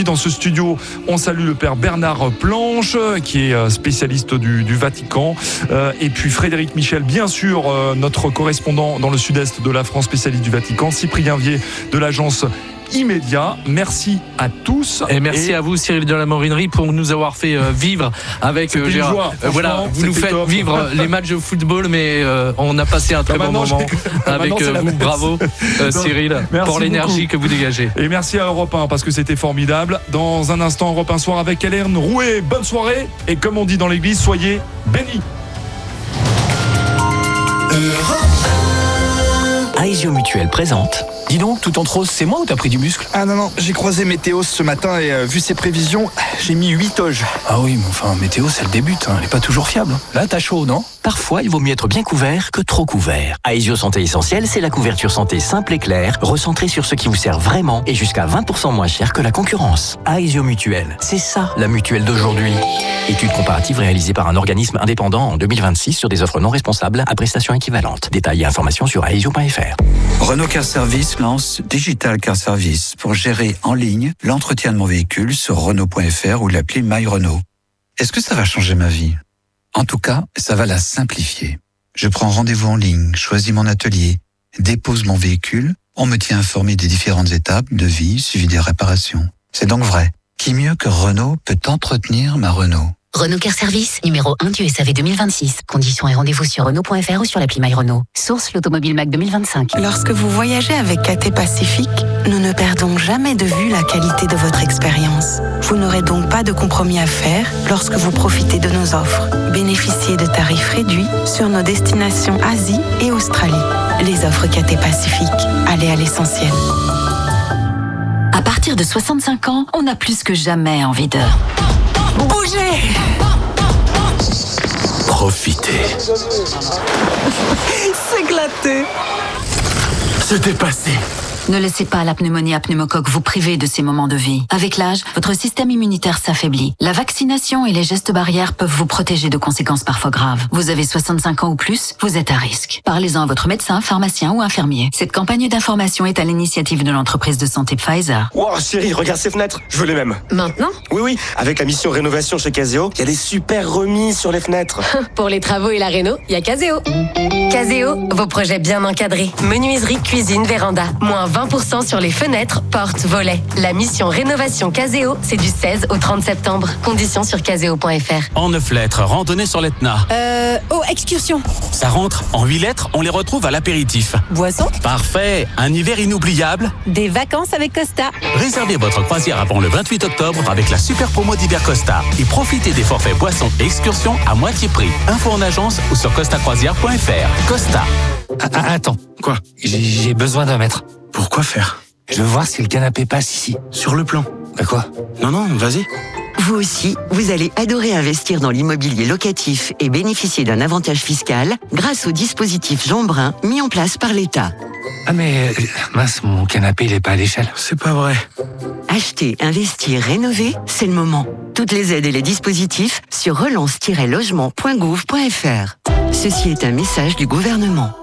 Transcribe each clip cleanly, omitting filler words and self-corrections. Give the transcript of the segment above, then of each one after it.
aujourd'hui. Dans ce studio, on salue le père Bernard Planche, qui est spécialiste du Vatican. Et puis Frédéric Michel, bien sûr, notre correspondant dans le sud-est de la France, spécialiste du Vatican. Cyprien Vier de l'agence Immédiat. Merci à tous. Et merci à vous, Cyril de la Morinerie, pour nous avoir fait vivre avec Gérard. Voilà, vous nous faites vivre les matchs de football, mais on a passé un très bon moment avec vous. Bravo, Cyril, pour l'énergie que vous dégagez. Et merci à Europe 1 parce que c'était formidable. Dans un instant, Europe 1 Soir avec Hélène Rouet. Bonne soirée. Et comme on dit dans l'église, soyez bénis. Aesio Mutuel présente. Dis donc, tout en rose, c'est moi ou t'as pris du muscle? Ah non, j'ai croisé Météo ce matin et vu ses prévisions, j'ai mis 8 toges. Ah oui, mais enfin, Météo, c'est le début, elle est pas toujours fiable. Là, t'as chaud, non? Parfois, il vaut mieux être bien couvert que trop couvert. Aesio Santé Essentielle, c'est la couverture santé simple et claire, recentrée sur ce qui vous sert vraiment et jusqu'à 20% moins cher que la concurrence. Aesio Mutuel, c'est ça, la mutuelle d'aujourd'hui. Étude comparative réalisée par un organisme indépendant en 2026 sur des offres non responsables à prestations équivalentes. Détails et informations sur aesio.fr. Renault Car Service lance Digital Car Service pour gérer en ligne l'entretien de mon véhicule sur Renault.fr ou l'appli My Renault. Est-ce que ça va changer ma vie? En tout cas, ça va la simplifier. Je prends rendez-vous en ligne, choisis mon atelier, dépose mon véhicule, on me tient informé des différentes étapes de vie suivi des réparations. C'est donc vrai. Qui mieux que Renault peut entretenir ma Renault? Renault Car Service, numéro 1 du SAV 2026. Conditions et rendez-vous sur Renault.fr ou sur l'appli My Renault. Source l'Automobile Mac 2025. Lorsque vous voyagez avec KT Pacifique, nous ne perdons jamais de vue la qualité de votre expérience. Vous n'aurez donc pas de compromis à faire lorsque vous profitez de nos offres. Bénéficiez de tarifs réduits sur nos destinations Asie et Australie. Les offres KT Pacifique, allez à l'essentiel. À partir de 65 ans, on a plus que jamais envie de... bouger. Profitez. S'éclater. Se dépasser. Ne laissez pas la pneumonie à pneumocoque vous priver de ces moments de vie. Avec l'âge, votre système immunitaire s'affaiblit. La vaccination et les gestes barrières peuvent vous protéger de conséquences parfois graves. Vous avez 65 ans ou plus, vous êtes à risque. Parlez-en à votre médecin, pharmacien ou infirmier. Cette campagne d'information est à l'initiative de l'entreprise de santé Pfizer. Wow, chérie, regarde ces fenêtres, je veux les mêmes. Maintenant ? Oui, avec la mission rénovation chez Caseo, il y a des super remises sur les fenêtres. Pour les travaux et la réno, il y a Caseo. Caseo, vos projets bien encadrés. Menuiserie, cuisine, véranda. Moins 20% sur les fenêtres, portes, volets. La mission rénovation Caseo, c'est du 16 au 30 septembre. Conditions sur caseo.fr. En 9 lettres, randonnée sur l'Etna. Excursion. Ça rentre. En 8 lettres, on les retrouve à l'apéritif. Boisson. Parfait. Un hiver inoubliable. Des vacances avec Costa. Réservez votre croisière avant le 28 octobre avec la super promo d'hiver Costa. Et profitez des forfaits boissons et excursions à moitié prix. Info en agence ou sur costacroisière.fr. Costa. Attends, quoi? J'ai besoin d'un mètre. Pourquoi faire? Je veux voir si le canapé passe ici. Sur le plan. Bah quoi? Non, vas-y. Vous aussi, vous allez adorer investir dans l'immobilier locatif et bénéficier d'un avantage fiscal grâce au dispositif Jean Brun mis en place par l'État. Ah mais, mince, mon canapé il est pas à l'échelle. C'est pas vrai. Acheter, investir, rénover, c'est le moment. Toutes les aides et les dispositifs sur relance-logement.gouv.fr. Ceci est un message du gouvernement.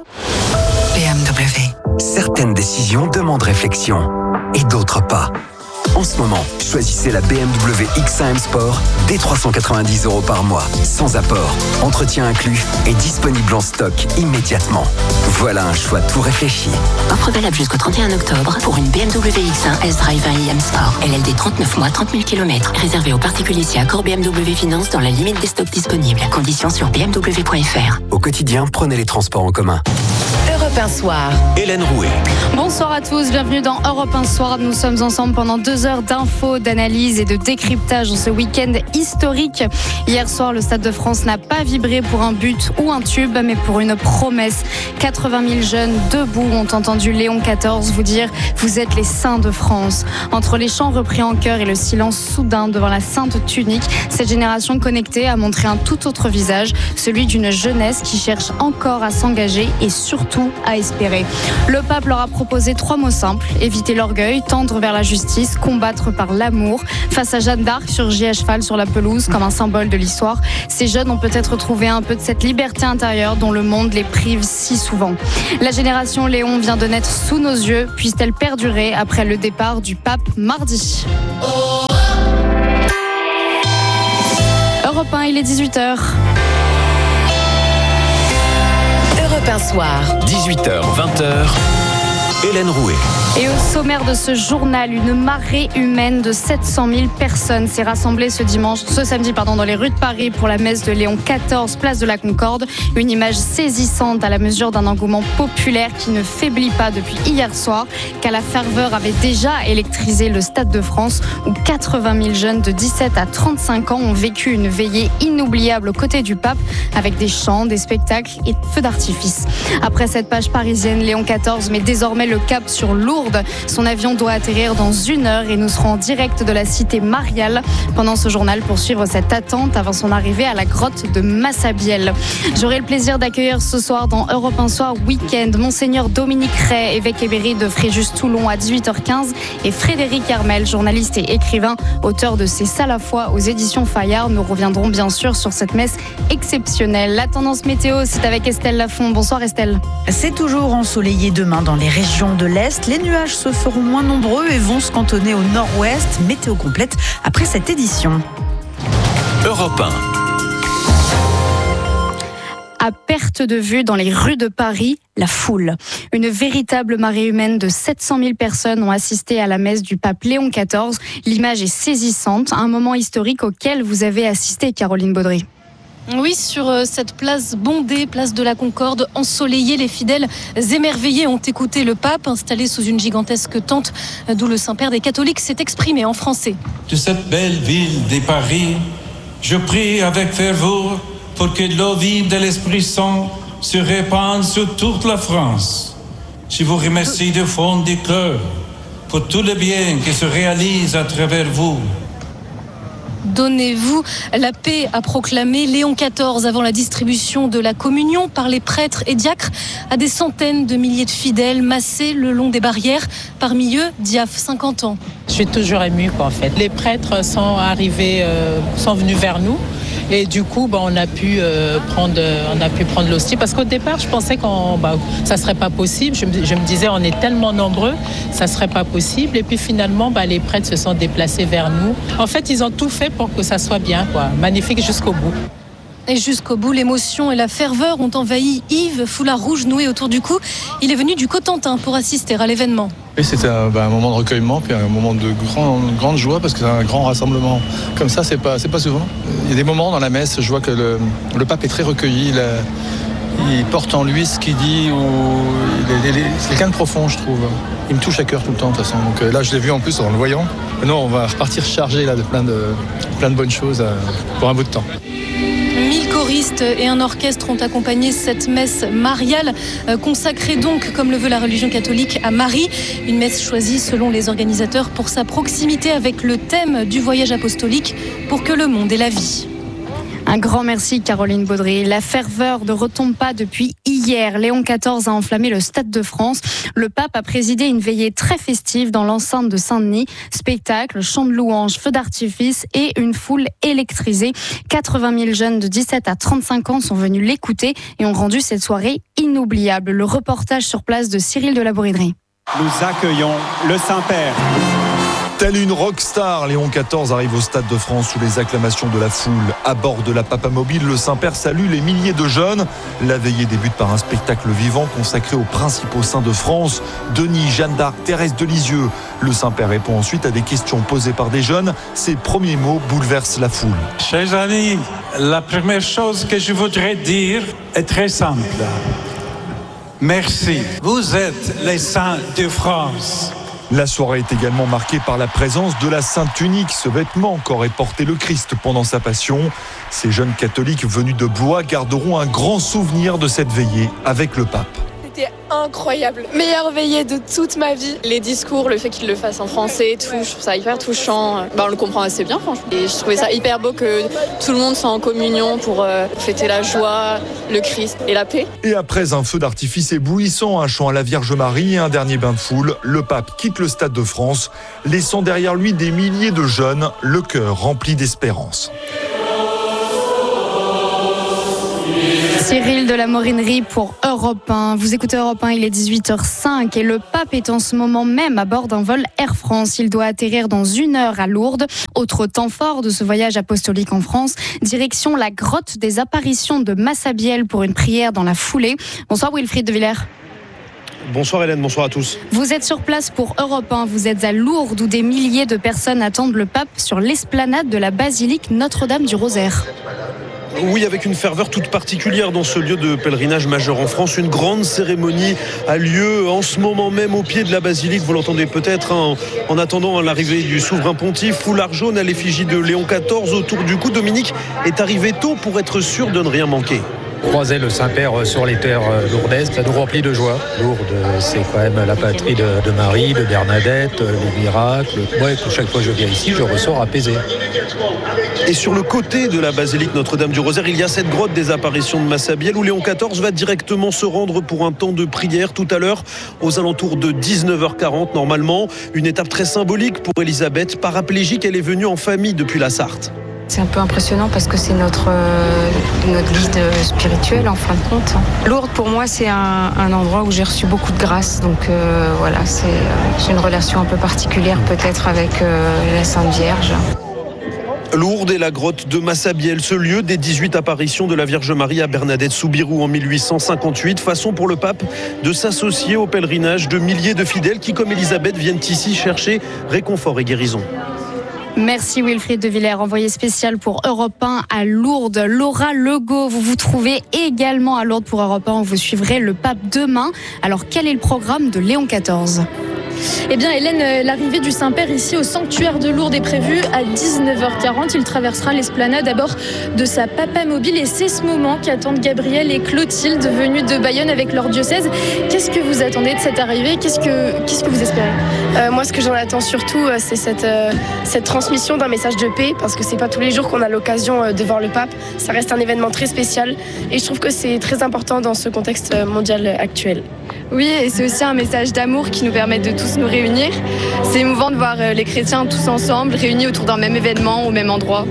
BMW. Certaines décisions demandent réflexion et d'autres pas. En ce moment, choisissez la BMW X1 M Sport dès 390 € par mois, sans apport, entretien inclus et disponible en stock immédiatement. Voilà un choix tout réfléchi. Offre valable jusqu'au 31 octobre pour une BMW X1 S-Drive 1 IM Sport. LLD 39 mois, 30 000 km. Réservé aux particuliers si accord BMW Finance dans la limite des stocks disponibles. Conditions sur bmw.fr. Au quotidien, prenez les transports en commun. Europe 1 Soir. Hélène Rouet. Bonsoir à tous, bienvenue dans Europe 1 Soir. Nous sommes ensemble pendant 2 heures d'infos, d'analyse et de décryptage dans ce week-end historique. Hier soir, le Stade de France n'a pas vibré pour un but ou un tube, mais pour une promesse. 80 000 jeunes debout ont entendu Léon XIV vous dire « Vous êtes les saints de France ». Entre les chants repris en chœur et le silence soudain devant la sainte tunique, cette génération connectée a montré un tout autre visage, celui d'une jeunesse qui cherche encore à s'engager et surtout à espérer. Le pape leur a proposé 3 mots simples: éviter l'orgueil, tendre vers la justice, combattre par l'amour. Face à Jeanne d'Arc surgie à cheval sur la pelouse comme un symbole de l'histoire, ces jeunes ont peut-être trouvé un peu de cette liberté intérieure dont le monde les prive si souvent. La génération Léon vient de naître sous nos yeux, puisse-t-elle perdurer après le départ du pape mardi? Europe 1, il est 18h. Europe 1 Soir. 18h, 20h. Hélène Rouet. Et au sommaire de ce journal, une marée humaine de 700 000 personnes s'est rassemblée ce samedi dans les rues de Paris pour la messe de Léon XIV, place de la Concorde. Une image saisissante à la mesure d'un engouement populaire qui ne faiblit pas depuis hier soir, car la ferveur avait déjà électrisé le Stade de France, où 80 000 jeunes de 17 à 35 ans ont vécu une veillée inoubliable aux côtés du pape, avec des chants, des spectacles et feux d'artifice. Après cette page parisienne, Léon XIV met désormais le cap sur Lourdes. Son avion doit atterrir dans 1 heure et nous serons en direct de la cité mariale pendant ce journal pour suivre cette attente avant son arrivée à la grotte de Massabielle. J'aurai le plaisir d'accueillir ce soir dans Europe 1 Soir Week-end Monseigneur Dominique Ray, évêque émérite de Fréjus-Toulon à 18h15 et Frédéric Hermel, journaliste et écrivain, auteur de C'est ça la foi aux éditions Fayard. Nous reviendrons bien sûr sur cette messe exceptionnelle. La tendance météo, c'est avec Estelle Lafont. Bonsoir Estelle. C'est toujours ensoleillé demain dans les régions de l'Est. Les nuages se feront moins nombreux et vont se cantonner au nord-ouest. Météo complète après cette édition. Europe 1. À perte de vue dans les rues de Paris, la foule. Une véritable marée humaine de 700 000 personnes ont assisté à la messe du pape Léon XIV. L'image est saisissante, un moment historique auquel vous avez assisté, Caroline Baudry. Oui, sur cette place bondée, place de la Concorde, ensoleillée, les fidèles émerveillés ont écouté le pape, installé sous une gigantesque tente, d'où le Saint-Père des catholiques s'est exprimé en français. De cette belle ville des Paris, je prie avec ferveur pour que l'eau vive de l'Esprit Saint se répande sur toute la France. Je vous remercie du fond du cœur pour tout le bien qui se réalise à travers vous. Donnez-vous la paix, a proclamé Léon XIV avant la distribution de la communion par les prêtres et diacres à des centaines de milliers de fidèles massés le long des barrières. Parmi eux, Diaf, 50 ans. Je suis toujours émue en fait. Les prêtres sont venus vers nous. Et du coup, on a pu prendre l'hostie. Parce qu'au départ, je pensais que ça ne serait pas possible. Je me disais, on est tellement nombreux, ça ne serait pas possible. Et puis finalement, les prêtres se sont déplacés vers nous. En fait, ils ont tout fait pour que ça soit bien, quoi. Magnifique jusqu'au bout. Et jusqu'au bout, l'émotion et la ferveur ont envahi Yves, foulard rouge noué autour du cou. Il est venu du Cotentin pour assister à l'événement. Et c'était un moment de recueillement, puis un moment de grande joie, parce que c'est un grand rassemblement. Comme ça, c'est pas souvent. Il y a des moments dans la messe, je vois que le pape est très recueilli. Il porte en lui ce qu'il dit, c'est quelqu'un de profond, je trouve. Il me touche à cœur tout le temps, de toute façon. Donc là, je l'ai vu en plus en le voyant. Non, on va repartir chargé là, de plein de bonnes choses pour un bout de temps. 1000 choristes et un orchestre ont accompagné cette messe mariale, consacrée donc, comme le veut la religion catholique, à Marie. Une messe choisie selon les organisateurs pour sa proximité avec le thème du voyage apostolique, pour que le monde ait la vie. Un grand merci Caroline Baudry. La ferveur ne retombe pas depuis hier. Léon XIV a enflammé le Stade de France. Le pape a présidé une veillée très festive dans l'enceinte de Saint-Denis. Spectacle, chants de louanges, feux d'artifice et une foule électrisée. 80 000 jeunes de 17 à 35 ans sont venus l'écouter et ont rendu cette soirée inoubliable. Le reportage sur place de Cyril de la Borinnerie. Nous accueillons le Saint-Père. Tel une rockstar, Léon XIV arrive au Stade de France sous les acclamations de la foule. À bord de la Papamobile, le Saint-Père salue les milliers de jeunes. La veillée débute par un spectacle vivant consacré aux principaux saints de France, Denis, Jeanne d'Arc, Thérèse de Lisieux. Le Saint-Père répond ensuite à des questions posées par des jeunes. Ses premiers mots bouleversent la foule. Chers amis, la première chose que je voudrais dire est très simple. Merci. Vous êtes les saints de France. La soirée est également marquée par la présence de la Sainte Tunique, ce vêtement qu'aurait porté le Christ pendant sa passion. Ces jeunes catholiques venus de Blois garderont un grand souvenir de cette veillée avec le pape. C'était incroyable. Meilleure veillée de toute ma vie. Les discours, le fait qu'il le fasse en français et tout, je trouve ça hyper touchant. On le comprend assez bien, franchement. Et je trouvais ça hyper beau que tout le monde soit en communion pour fêter la joie, le Christ et la paix. Et après un feu d'artifice éblouissant, un chant à la Vierge Marie et un dernier bain de foule, le pape quitte le Stade de France, laissant derrière lui des milliers de jeunes, le cœur rempli d'espérance. Cyril de la Morinerie pour Europe 1. Vous écoutez Europe 1, il est 18h05 et le pape est en ce moment même à bord d'un vol Air France. Il doit atterrir dans 1 heure à Lourdes. Autre temps fort de ce voyage apostolique en France, direction la grotte des apparitions de Massabielle pour une prière dans la foulée. Bonsoir Wilfried de Villers. Bonsoir Hélène, bonsoir à tous. Vous êtes sur place pour Europe 1, vous êtes à Lourdes où des milliers de personnes attendent le pape sur l'esplanade de la basilique Notre-Dame du Rosaire. Oui, avec une ferveur toute particulière dans ce lieu de pèlerinage majeur en France. Une grande cérémonie a lieu en ce moment même au pied de la basilique. Vous l'entendez peut-être en attendant l'arrivée du souverain pontife. Foulard jaune à l'effigie de Léon XIV autour du cou. Dominique est arrivé tôt pour être sûr de ne rien manquer. Croiser le Saint-Père sur les terres lourdaises, ça nous remplit de joie. Lourdes, c'est quand même la patrie de Marie, de Bernadette, les miracles. Moi, chaque fois que je viens ici, je ressors apaisé. Et sur le côté de la basilique Notre-Dame du Rosaire, il y a cette grotte des apparitions de Massabielle où Léon XIV va directement se rendre pour un temps de prière tout à l'heure, aux alentours de 19h40 normalement. Une étape très symbolique pour Elisabeth, paraplégique. Elle est venue en famille depuis la Sarthe. C'est un peu impressionnant parce que c'est notre guide spirituel en fin de compte. Lourdes pour moi c'est un endroit où j'ai reçu beaucoup de grâce, donc voilà, j'ai une relation un peu particulière peut-être avec la Sainte Vierge. Lourdes et la grotte de Massabielle, ce lieu des 18 apparitions de la Vierge Marie à Bernadette Soubirous en 1858. Façon pour le pape de s'associer au pèlerinage de milliers de fidèles qui, comme Elisabeth, viennent ici chercher réconfort et guérison. Merci Wilfried de Villers, envoyé spécial pour Europe 1 à Lourdes. Laura Legault, vous vous trouvez également à Lourdes pour Europe 1 où vous suivrez le pape demain. Alors quel est le programme de Léon XIV ? Eh bien Hélène, l'arrivée du Saint-Père ici au sanctuaire de Lourdes est prévue à 19h40. Il traversera l'esplanade à bord de sa papa mobile et c'est ce moment qu'attendent Gabriel et Clotilde venus de Bayonne avec leur diocèse. Qu'est-ce que vous attendez de cette arrivée ? Qu'est-ce que vous espérez ? Moi ce que j'en attends surtout c'est cette transmission d'un message de paix, parce que c'est pas tous les jours qu'on a l'occasion de voir le pape. Ça reste un événement très spécial et je trouve que c'est très important dans ce contexte mondial actuel. Oui, et c'est aussi un message d'amour qui nous permet de tous nous réunir. C'est émouvant de voir les chrétiens tous ensemble, réunis autour d'un même événement, au même endroit.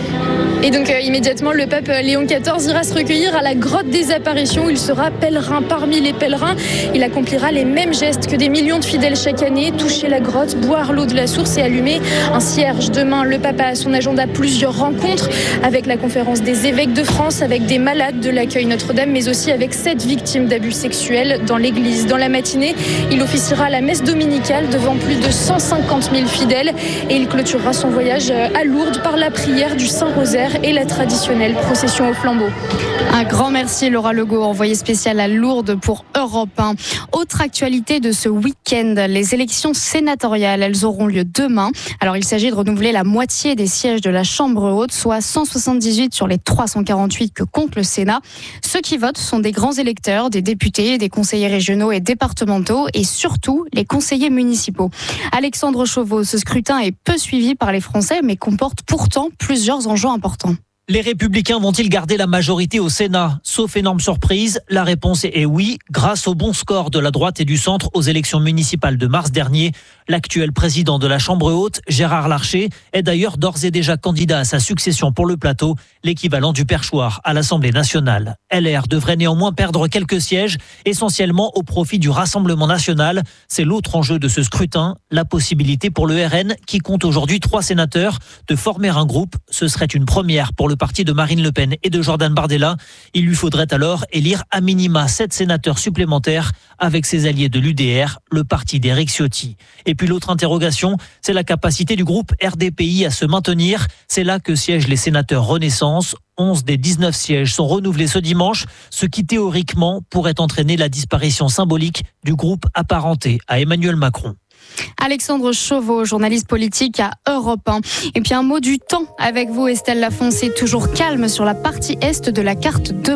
Et donc immédiatement, le pape Léon XIV ira se recueillir à la grotte des apparitions où il sera pèlerin parmi les pèlerins. Il accomplira les mêmes gestes que des millions de fidèles chaque année, toucher la grotte, boire l'eau de la source et allumer un cierge. Demain, le pape a à son agenda plusieurs rencontres avec la conférence des évêques de France, avec des malades de l'accueil Notre-Dame, mais aussi avec 7 victimes d'abus sexuels dans l'église. Dans la matinée, il officiera la messe dominicale devant plus de 150 000 fidèles et il clôturera son voyage à Lourdes par la prière du Saint-Rosaire et la traditionnelle procession au flambeau. Un grand merci Laura Legault, envoyée spéciale à Lourdes pour Europe 1. Autre actualité de ce week-end, les élections sénatoriales, elles auront lieu demain. Alors il s'agit de renouveler la moitié des sièges de la Chambre haute, soit 178 sur les 348 que compte le Sénat. Ceux qui votent sont des grands électeurs, des députés, des conseillers régionaux et départementaux et surtout les conseillers municipaux. Alexandre Chauveau, ce scrutin est peu suivi par les Français mais comporte pourtant plusieurs enjeux importants. Les Républicains vont-ils garder la majorité au Sénat ? Sauf énorme surprise, la réponse est oui, grâce au bon score de la droite et du centre aux élections municipales de mars dernier. L'actuel président de la Chambre haute, Gérard Larcher, est d'ailleurs d'ores et déjà candidat à sa succession pour le plateau, l'équivalent du perchoir à l'Assemblée nationale. LR devrait néanmoins perdre quelques sièges, essentiellement au profit du Rassemblement national. C'est l'autre enjeu de ce scrutin, la possibilité pour le RN, qui compte aujourd'hui 3 sénateurs, de former un groupe. Ce serait une première pour le parti de Marine Le Pen et de Jordan Bardella. Il lui faudrait alors élire à minima 7 sénateurs supplémentaires avec ses alliés de l'UDR, le parti d'Éric Ciotti. Et puis l'autre interrogation, c'est la capacité du groupe RDPI à se maintenir. C'est là que siègent les sénateurs Renaissance. 11 des 19 sièges sont renouvelés ce dimanche, ce qui théoriquement pourrait entraîner la disparition symbolique du groupe apparenté à Emmanuel Macron. Alexandre Chauveau, journaliste politique à Europe 1. Et puis un mot du temps avec vous Estelle Lafont, c'est toujours calme sur la partie est de la carte demain.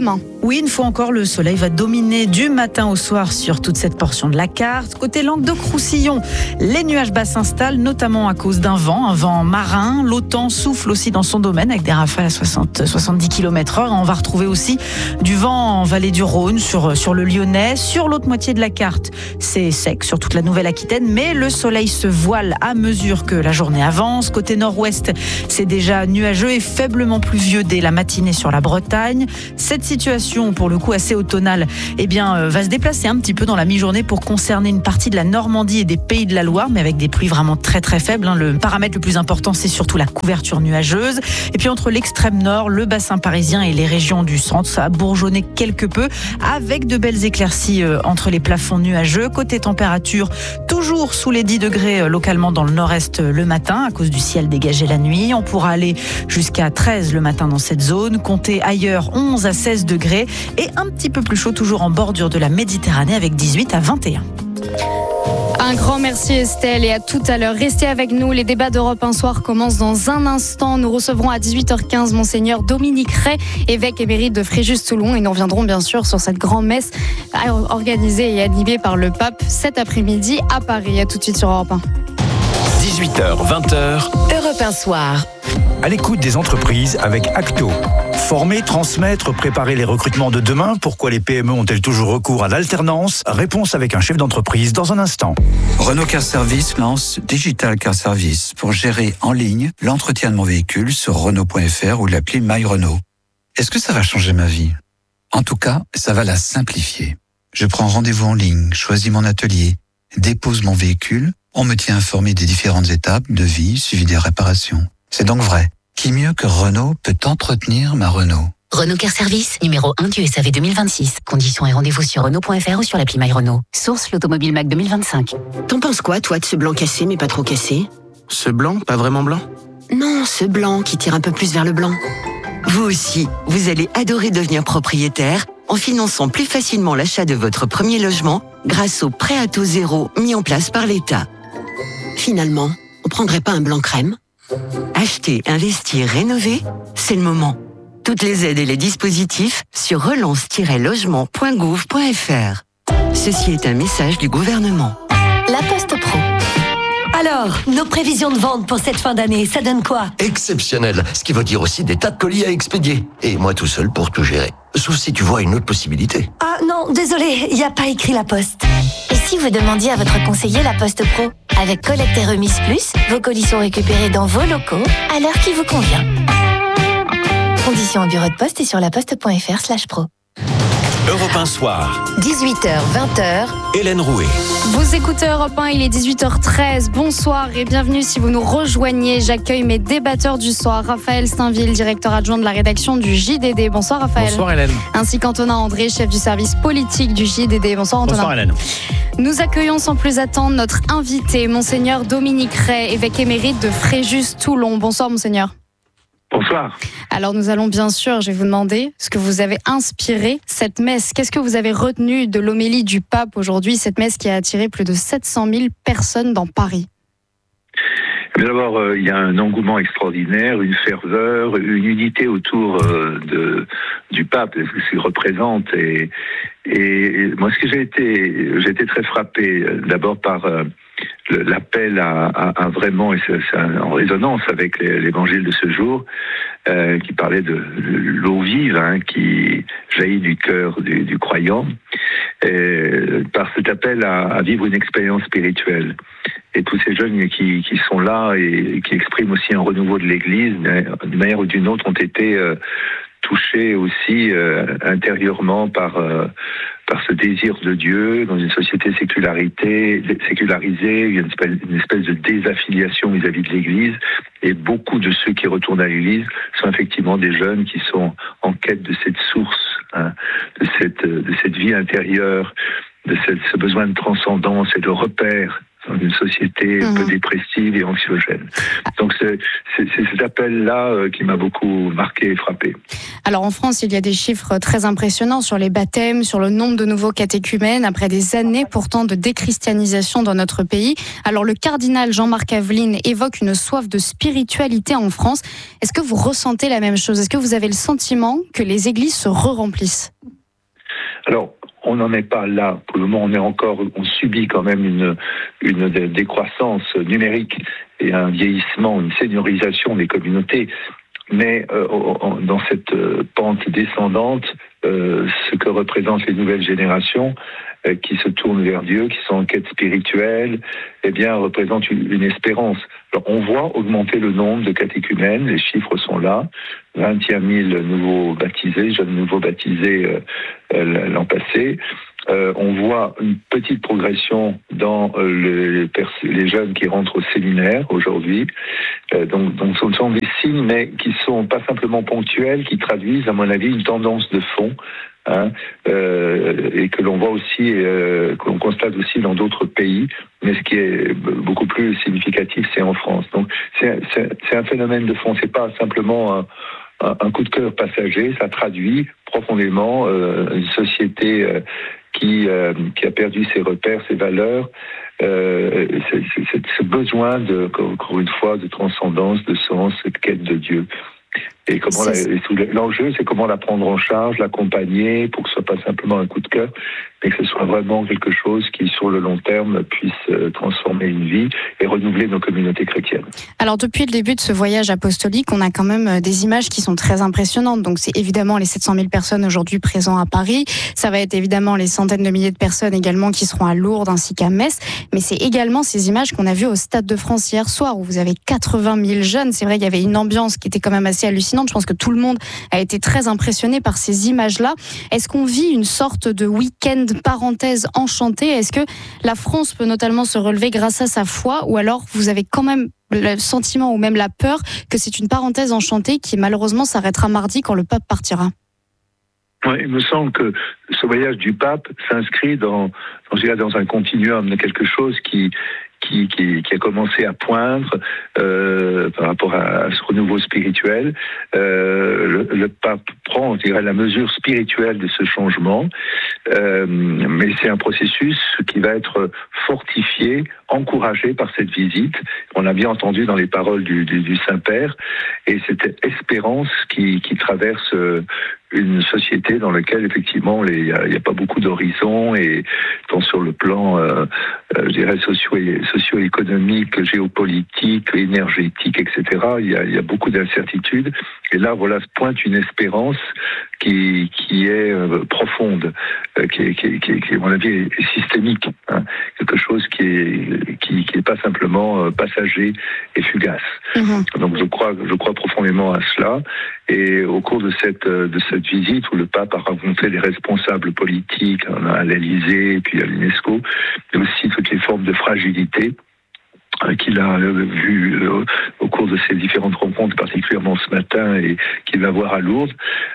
Oui, une fois encore, le soleil va dominer du matin au soir sur toute cette portion de la carte. Côté Languedoc-Roussillon, les nuages bas s'installent, notamment à cause d'un vent marin. L'OTAN souffle aussi dans son domaine avec des rafales à 60-70 km/h. On va retrouver aussi du vent en vallée du Rhône, sur le Lyonnais. Sur l'autre moitié de la carte, c'est sec sur toute la Nouvelle-Aquitaine, mais le soleil se voile à mesure que la journée avance. Côté nord-ouest, c'est déjà nuageux et faiblement pluvieux dès la matinée sur la Bretagne. Cette situation, pour le coup assez automnale, va se déplacer un petit peu dans la mi-journée pour concerner une partie de la Normandie et des Pays de la Loire, mais avec des pluies vraiment très très faibles. Le paramètre le plus important, c'est surtout la couverture nuageuse. Et puis entre l'extrême nord, le bassin parisien et les régions du centre, ça a bourgeonné quelque peu, avec de belles éclaircies entre les plafonds nuageux. Côté température, toujours sous les 10 degrés localement dans le nord-est le matin, à cause du ciel dégagé la nuit. On pourra aller jusqu'à 13 le matin dans cette zone. Comptez ailleurs 11 à 16 degrés. Et un petit peu plus chaud toujours en bordure de la Méditerranée avec 18 à 21. Un grand merci Estelle et à tout à l'heure. Restez avec nous, les débats d'Europe 1 Soir commencent dans un instant. Nous recevrons à 18h15 Monseigneur Dominique Ray, évêque émérite de Fréjus-Toulon, et nous reviendrons bien sûr sur cette grand-messe organisée et animée par le pape cet après-midi à Paris. À tout de suite sur Europe 1. 18h, 20h. Europe 1 Soir. À l'écoute des entreprises avec Acto. Former, transmettre, préparer les recrutements de demain. Pourquoi les PME ont-elles toujours recours à l'alternance? Réponse avec un chef d'entreprise dans un instant. Renault Car Service lance Digital Car Service pour gérer en ligne l'entretien de mon véhicule sur Renault.fr ou l'appli My Renault. Est-ce que ça va changer ma vie? En tout cas, ça va la simplifier. Je prends rendez-vous en ligne, choisis mon atelier, dépose mon véhicule, on me tient informé des différentes étapes de vie suivi des réparations. C'est donc vrai. Qui mieux que Renault peut entretenir ma Renault? Renault Car Service, numéro 1 du SAV 2026. Conditions et rendez-vous sur Renault.fr ou sur l'appli My Renault. Source l'Automobile Mac 2025. T'en penses quoi, toi, de ce blanc cassé mais pas trop cassé? Ce blanc, pas vraiment blanc? Non, ce blanc qui tire un peu plus vers le blanc. Vous aussi, vous allez adorer devenir propriétaire en finançant plus facilement l'achat de votre premier logement grâce au prêt à taux zéro mis en place par l'État. Finalement, on prendrait pas un blanc crème? Acheter, investir, rénover, c'est le moment. Toutes les aides et les dispositifs sur relance-logement.gouv.fr. Ceci est un message du gouvernement. La Poste Pro. Alors, nos prévisions de vente pour cette fin d'année, ça donne quoi? Exceptionnel, ce qui veut dire aussi des tas de colis à expédier. Et moi tout seul pour tout gérer. Sauf si tu vois une autre possibilité. Ah non, désolé, il n'y a pas écrit La Poste. Et si vous demandiez à votre conseiller La Poste Pro? Avec collecte et remise plus, vos colis sont récupérés dans vos locaux à l'heure qui vous convient. Conditions au bureau de poste et sur laposte.fr/pro. Europe 1 Soir. 18h, 20h. Hélène Rouet. Vous écoutez Europe 1, il est 18h13. Bonsoir et bienvenue si vous nous rejoignez. J'accueille mes débatteurs du soir. Raphaël Stainville, directeur adjoint de la rédaction du JDD. Bonsoir Raphaël. Bonsoir Hélène. Ainsi qu'Antonin André, chef du service politique du JDD. Bonsoir Antonin. Bonsoir Hélène. Nous accueillons sans plus attendre notre invité, Monseigneur Dominique Ray, évêque émérite de Fréjus-Toulon. Bonsoir Monseigneur. Bonsoir. Alors nous allons bien sûr, je vais vous demander ce que vous avez inspiré cette messe. Qu'est-ce que vous avez retenu de l'homélie du pape aujourd'hui, cette messe qui a attiré plus de 700 000 personnes dans Paris? D'abord, il y a un engouement extraordinaire, une ferveur, une unité autour du pape, de ce qu'il représente. Et moi, j'ai été très frappé d'abord par l'appel à vraiment, et c'est en résonance avec l'évangile de ce jour, qui parlait de l'eau vive qui jaillit du cœur du croyant, par cet appel à vivre une expérience spirituelle. Et tous ces jeunes qui sont là et qui expriment aussi un renouveau de l'Église, d'une manière ou d'une autre, ont été touchés aussi intérieurement par ce désir de Dieu dans une société sécularisée, une espèce de désaffiliation vis-à-vis de l'Église. Et beaucoup de ceux qui retournent à l'Église sont effectivement des jeunes qui sont en quête de cette source, de cette vie intérieure, de ce besoin de transcendance et de repère dans une société un peu dépressive et anxiogène. Donc c'est cet appel-là qui m'a beaucoup marqué et frappé. Alors en France, il y a des chiffres très impressionnants sur les baptêmes, sur le nombre de nouveaux catéchumènes, après des années pourtant de déchristianisation dans notre pays. Alors le cardinal Jean-Marc Aveline évoque une soif de spiritualité en France. Est-ce que vous ressentez la même chose ? Est-ce que vous avez le sentiment que les églises se re-remplissent ? Alors, on n'en est pas là. Pour le moment, on subit quand même une décroissance numérique et un vieillissement, une seniorisation des communautés. Mais dans cette pente descendante, ce que représentent les nouvelles générations qui se tournent vers Dieu, qui sont en quête spirituelle, eh bien, représentent une espérance. Alors, on voit augmenter le nombre de catéchumènes, les chiffres sont là, 21 000 nouveaux baptisés, jeunes nouveaux baptisés l'an passé. On voit une petite progression dans les jeunes qui rentrent au séminaire aujourd'hui. Donc ce sont des signes, mais qui sont pas simplement ponctuels, qui traduisent, à mon avis, une tendance de fond, et que l'on voit aussi, que l'on constate aussi dans d'autres pays. Mais ce qui est beaucoup plus significatif, c'est en France. Donc c'est un phénomène de fond. C'est pas simplement un coup de cœur passager. Ça traduit profondément une société qui a perdu ses repères, ses valeurs, ce besoin encore une fois, de transcendance, de sens, de quête de Dieu. Et l'enjeu, c'est comment la prendre en charge, l'accompagner, pour que ce soit pas simplement un coup de cœur, mais que ce soit vraiment quelque chose qui, sur le long terme, puisse transformer une vie et renouveler nos communautés chrétiennes. Alors, depuis le début de ce voyage apostolique, on a quand même des images qui sont très impressionnantes. Donc, c'est évidemment les 700 000 personnes aujourd'hui présentes à Paris. Ça va être évidemment les centaines de milliers de personnes également qui seront à Lourdes ainsi qu'à Metz. Mais c'est également ces images qu'on a vues au Stade de France hier soir, où vous avez 80 000 jeunes. C'est vrai, il y avait une ambiance qui était quand même assez hallucinante. Je pense que tout le monde a été très impressionné par ces images-là. Est-ce qu'on vit une sorte de week-end parenthèse enchanté ? Est-ce que la France peut notamment se relever grâce à sa foi, ou alors vous avez quand même le sentiment ou même la peur que c'est une parenthèse enchantée qui malheureusement s'arrêtera mardi quand le pape partira ? Ouais, il me semble que ce voyage du pape s'inscrit dans un continuum de quelque chose qui a commencé à poindre par rapport à ce renouveau spirituel. Le pape prend, je dirais, la mesure spirituelle de ce changement, mais c'est un processus qui va être fortifié, encouragé par cette visite. On l'a bien entendu dans les paroles du Saint-Père, et cette espérance qui traverse une société dans laquelle effectivement il y a pas beaucoup d'horizons, et tant sur le plan je dirais socio-économique, géopolitique, énergétique, etc. Il y a beaucoup d'incertitudes, et là voilà pointe une espérance qui est profonde, qui à mon avis est systémique, quelque chose qui est pas simplement passager et fugace. Donc je crois profondément à cela, et au cours de cette visite où le pape a rencontré les responsables politiques à l'Élysée et puis à l'UNESCO, mais aussi toutes les formes de fragilité qu'il a vu au cours de ces différentes rencontres, particulièrement ce matin, et qu'il va voir à Lourdes.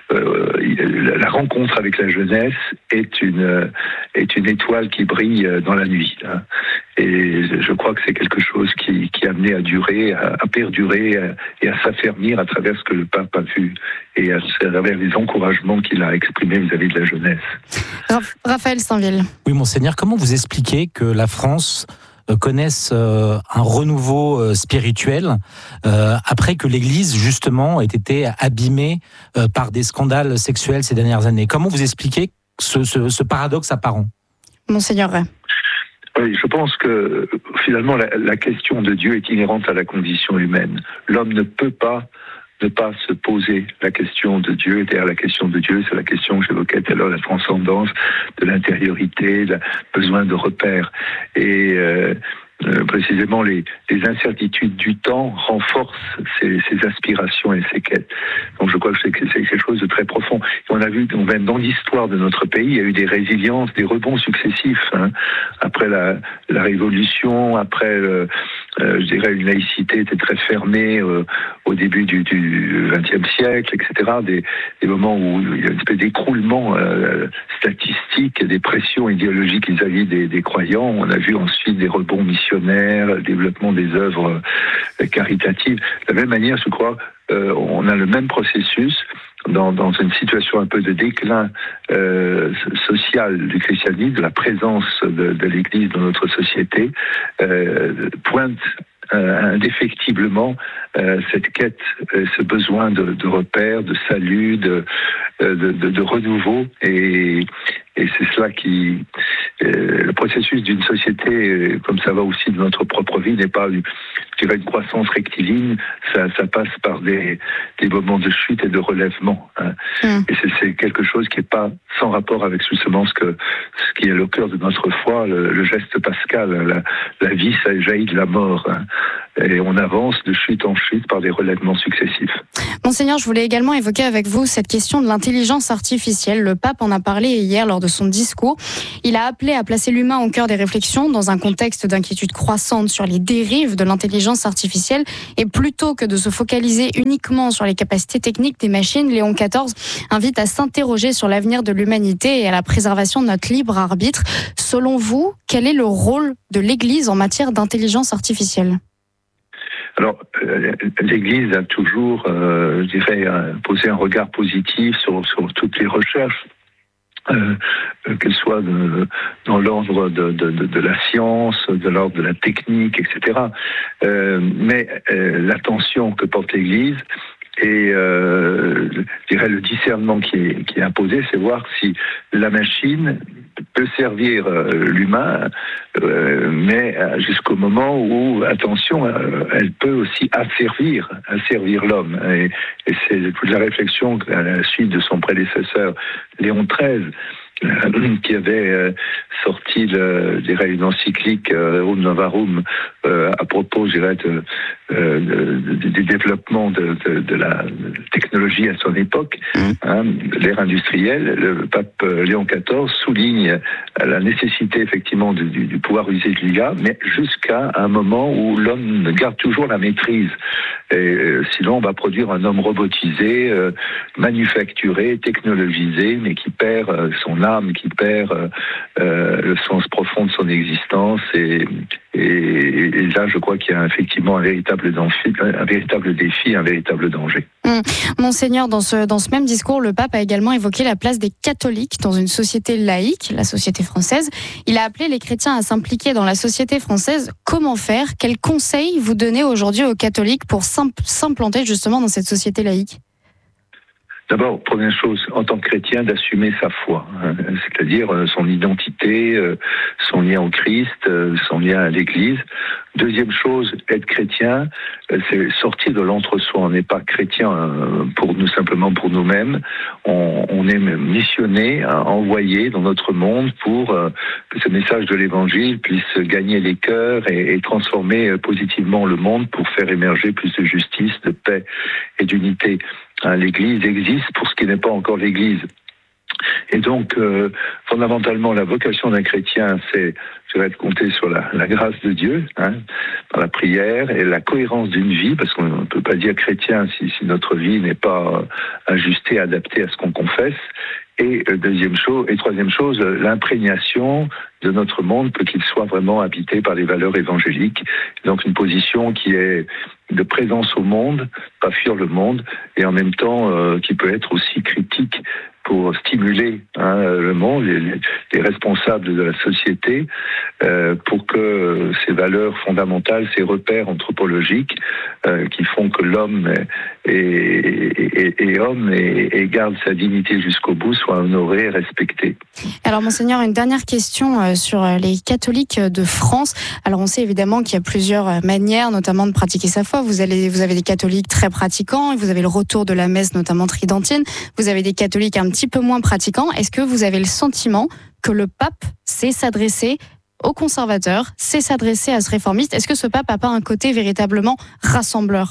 La rencontre avec la jeunesse est une étoile qui brille dans la nuit. Et je crois que c'est quelque chose qui est amené à durer, à perdurer et à s'affermir à travers ce que le pape a vu et à travers les encouragements qu'il a exprimés vis-à-vis de la jeunesse. Raphaël Stainville. Oui, monseigneur, comment vous expliquez que la France connaisse un renouveau spirituel après que l'Église, justement, ait été abîmée par des scandales sexuels ces dernières années? Comment vous expliquez ce paradoxe apparent? Monseigneur Ray. Oui, je pense que finalement la question de Dieu est inhérente à la condition humaine. L'homme ne peut pas ne pas se poser la question de Dieu. Et derrière la question de Dieu, c'est la question que j'évoquais tout à l'heure, la transcendance, de l'intériorité, le besoin de repères. Et précisément, les incertitudes du temps renforcent ces aspirations et ces quêtes. Donc je crois que c'est quelque chose de très profond. Et on a vu, même dans l'histoire de notre pays, il y a eu des résiliences, des rebonds successifs. Après la Révolution, après je dirais, une laïcité était très fermée au début du XXe siècle, etc. Des moments où il y a une espèce d'écroulement statistique, des pressions idéologiques vis-à-vis des croyants. On a vu ensuite des rebonds missionnaires, le développement des œuvres caritatives. De la même manière, je crois, on a le même processus dans une situation un peu de déclin social du christianisme, de la présence de l'Église dans notre société, pointe indéfectiblement cette quête, ce besoin de repères, de salut, de renouveau, et c'est cela qui le processus d'une société, comme ça va aussi de notre propre vie, n'est pas une croissance rectiligne. Ça passe par des moments de chute et de relèvement, hein. Et c'est quelque chose qui n'est pas sans rapport avec justement ce qui est le cœur de notre foi, le geste pascal. La vie, ça jaillit de la mort, hein. Et on avance de chute en chute par des relèvements successifs. Monseigneur, je voulais également évoquer avec vous cette question de l'intelligence artificielle. Le pape en a parlé hier lors de son discours. Il a appelé à placer l'humain au cœur des réflexions dans un contexte d'inquiétude croissante sur les dérives de l'intelligence artificielle. Et plutôt que de se focaliser uniquement sur les capacités techniques des machines, Léon XIV invite à s'interroger sur l'avenir de l'humanité et à la préservation de notre libre arbitre. Selon vous, quel est le rôle de l'Église en matière d'intelligence artificielle ? Alors, l'Église a toujours, je dirais, posé un regard positif sur toutes les recherches, qu'elles soient dans l'ordre de la science, de l'ordre de la technique, etc. Mais l'attention que porte l'Église et je dirais le discernement qui est imposé, c'est voir si la machine peut servir l'humain, mais jusqu'au moment où, attention, elle peut aussi asservir l'homme. Et c'est toute la réflexion à la suite de son prédécesseur Léon XIII, qui avait sorti, une encyclique Rerum Novarum à propos, je dirais, du développement de la technologie à son époque, l'ère industrielle. Le pape Léon XIV souligne la nécessité effectivement du pouvoir user de l'IA, mais jusqu'à un moment où l'homme garde toujours la maîtrise. Et sinon, on va produire un homme robotisé, manufacturé, technologisé, mais qui perd son âme, qui perd le sens profond de son existence. Et là, je crois qu'il y a effectivement un véritable défi, un véritable danger. Monseigneur, dans ce même discours, le pape a également évoqué la place des catholiques dans une société laïque, la société française. Il a appelé les chrétiens à s'impliquer dans la société française. Comment faire ? Quels conseils vous donnez aujourd'hui aux catholiques pour s'implanter justement dans cette société laïque ? D'abord, première chose, en tant que chrétien, d'assumer sa foi, hein, c'est-à-dire son identité, son lien au Christ, son lien à l'Église. Deuxième chose, être chrétien, c'est sortir de l'entre-soi. On n'est pas chrétien simplement pour nous-mêmes. On est missionné, envoyé dans notre monde pour que ce message de l'Évangile puisse gagner les cœurs et transformer positivement le monde pour faire émerger plus de justice, de paix et d'unité. L'Église existe pour ce qui n'est pas encore l'Église. Et donc, fondamentalement, la vocation d'un chrétien, c'est de compter sur la grâce de Dieu, dans la prière, et la cohérence d'une vie, parce qu'on ne peut pas dire chrétien si notre vie n'est pas ajustée, adaptée à ce qu'on confesse. Et troisième chose, l'imprégnation de notre monde, qu'il soit vraiment habité par les valeurs évangéliques. Donc une position qui est de présence au monde, pas fuir le monde, et en même temps qui peut être aussi critique pour stimuler le monde, les responsables de la société, pour que ces valeurs fondamentales, ces repères anthropologiques qui font que l'homme est homme et garde sa dignité jusqu'au bout, soient honorés et respectés. Alors Monseigneur, une dernière question sur les catholiques de France. Alors on sait évidemment qu'il y a plusieurs manières notamment de pratiquer sa foi. Vous avez des catholiques très pratiquants, vous avez le retour de la messe notamment tridentine, vous avez des catholiques un petit peu moins pratiquants. Est-ce que vous avez le sentiment que le pape sait s'adresser aux conservateurs, sait s'adresser à ce réformiste ? Est-ce que ce pape n'a pas un côté véritablement rassembleur ?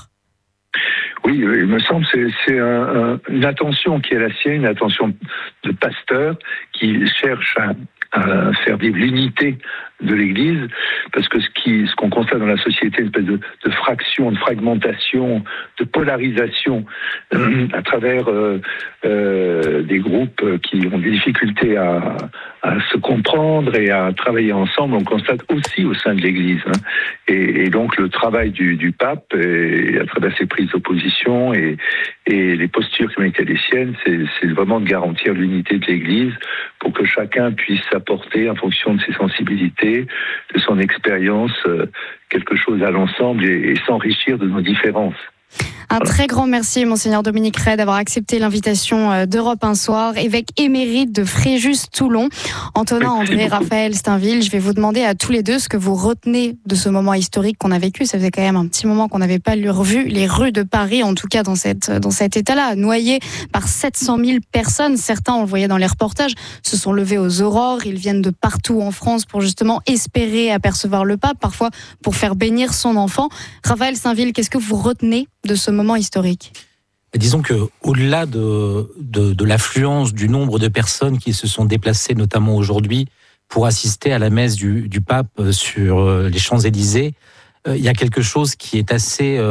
Oui, il me semble que c'est une attention qui est la sienne, une attention de pasteur qui cherche à faire vivre l'unité de l'Église, parce que ce qu'on constate dans la société, une espèce de fraction, de fragmentation, de polarisation à travers des groupes qui ont des difficultés à se comprendre et à travailler ensemble, on constate aussi au sein de l'Église. Et donc le travail du pape, à travers ses prises d'opposition et les postures qui ont été les siennes, c'est vraiment de garantir l'unité de l'Église pour que chacun puisse apporter, en fonction de ses sensibilités, de son expérience, quelque chose à l'ensemble et s'enrichir de nos différences. Un très grand merci, Monseigneur Dominique Rey, d'avoir accepté l'invitation d'Europe un soir, évêque émérite de Fréjus-Toulon. Antonin, André, Raphaël Stainville, je vais vous demander à tous les deux ce que vous retenez de ce moment historique qu'on a vécu. Ça faisait quand même un petit moment qu'on n'avait pas revu les rues de Paris, en tout cas dans cet état-là, noyées par 700 000 personnes. Certains, on le voyait dans les reportages, se sont levés aux aurores. Ils viennent de partout en France pour justement espérer apercevoir le pape, parfois pour faire bénir son enfant. Raphaël Stainville, qu'est-ce que vous retenez de ce moment historique? Disons que au-delà de l'affluence du nombre de personnes qui se sont déplacées, notamment aujourd'hui, pour assister à la messe du pape sur les Champs-Élysées, il y a quelque chose qui est assez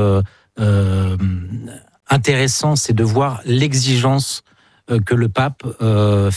intéressant, c'est de voir l'exigence que le pape a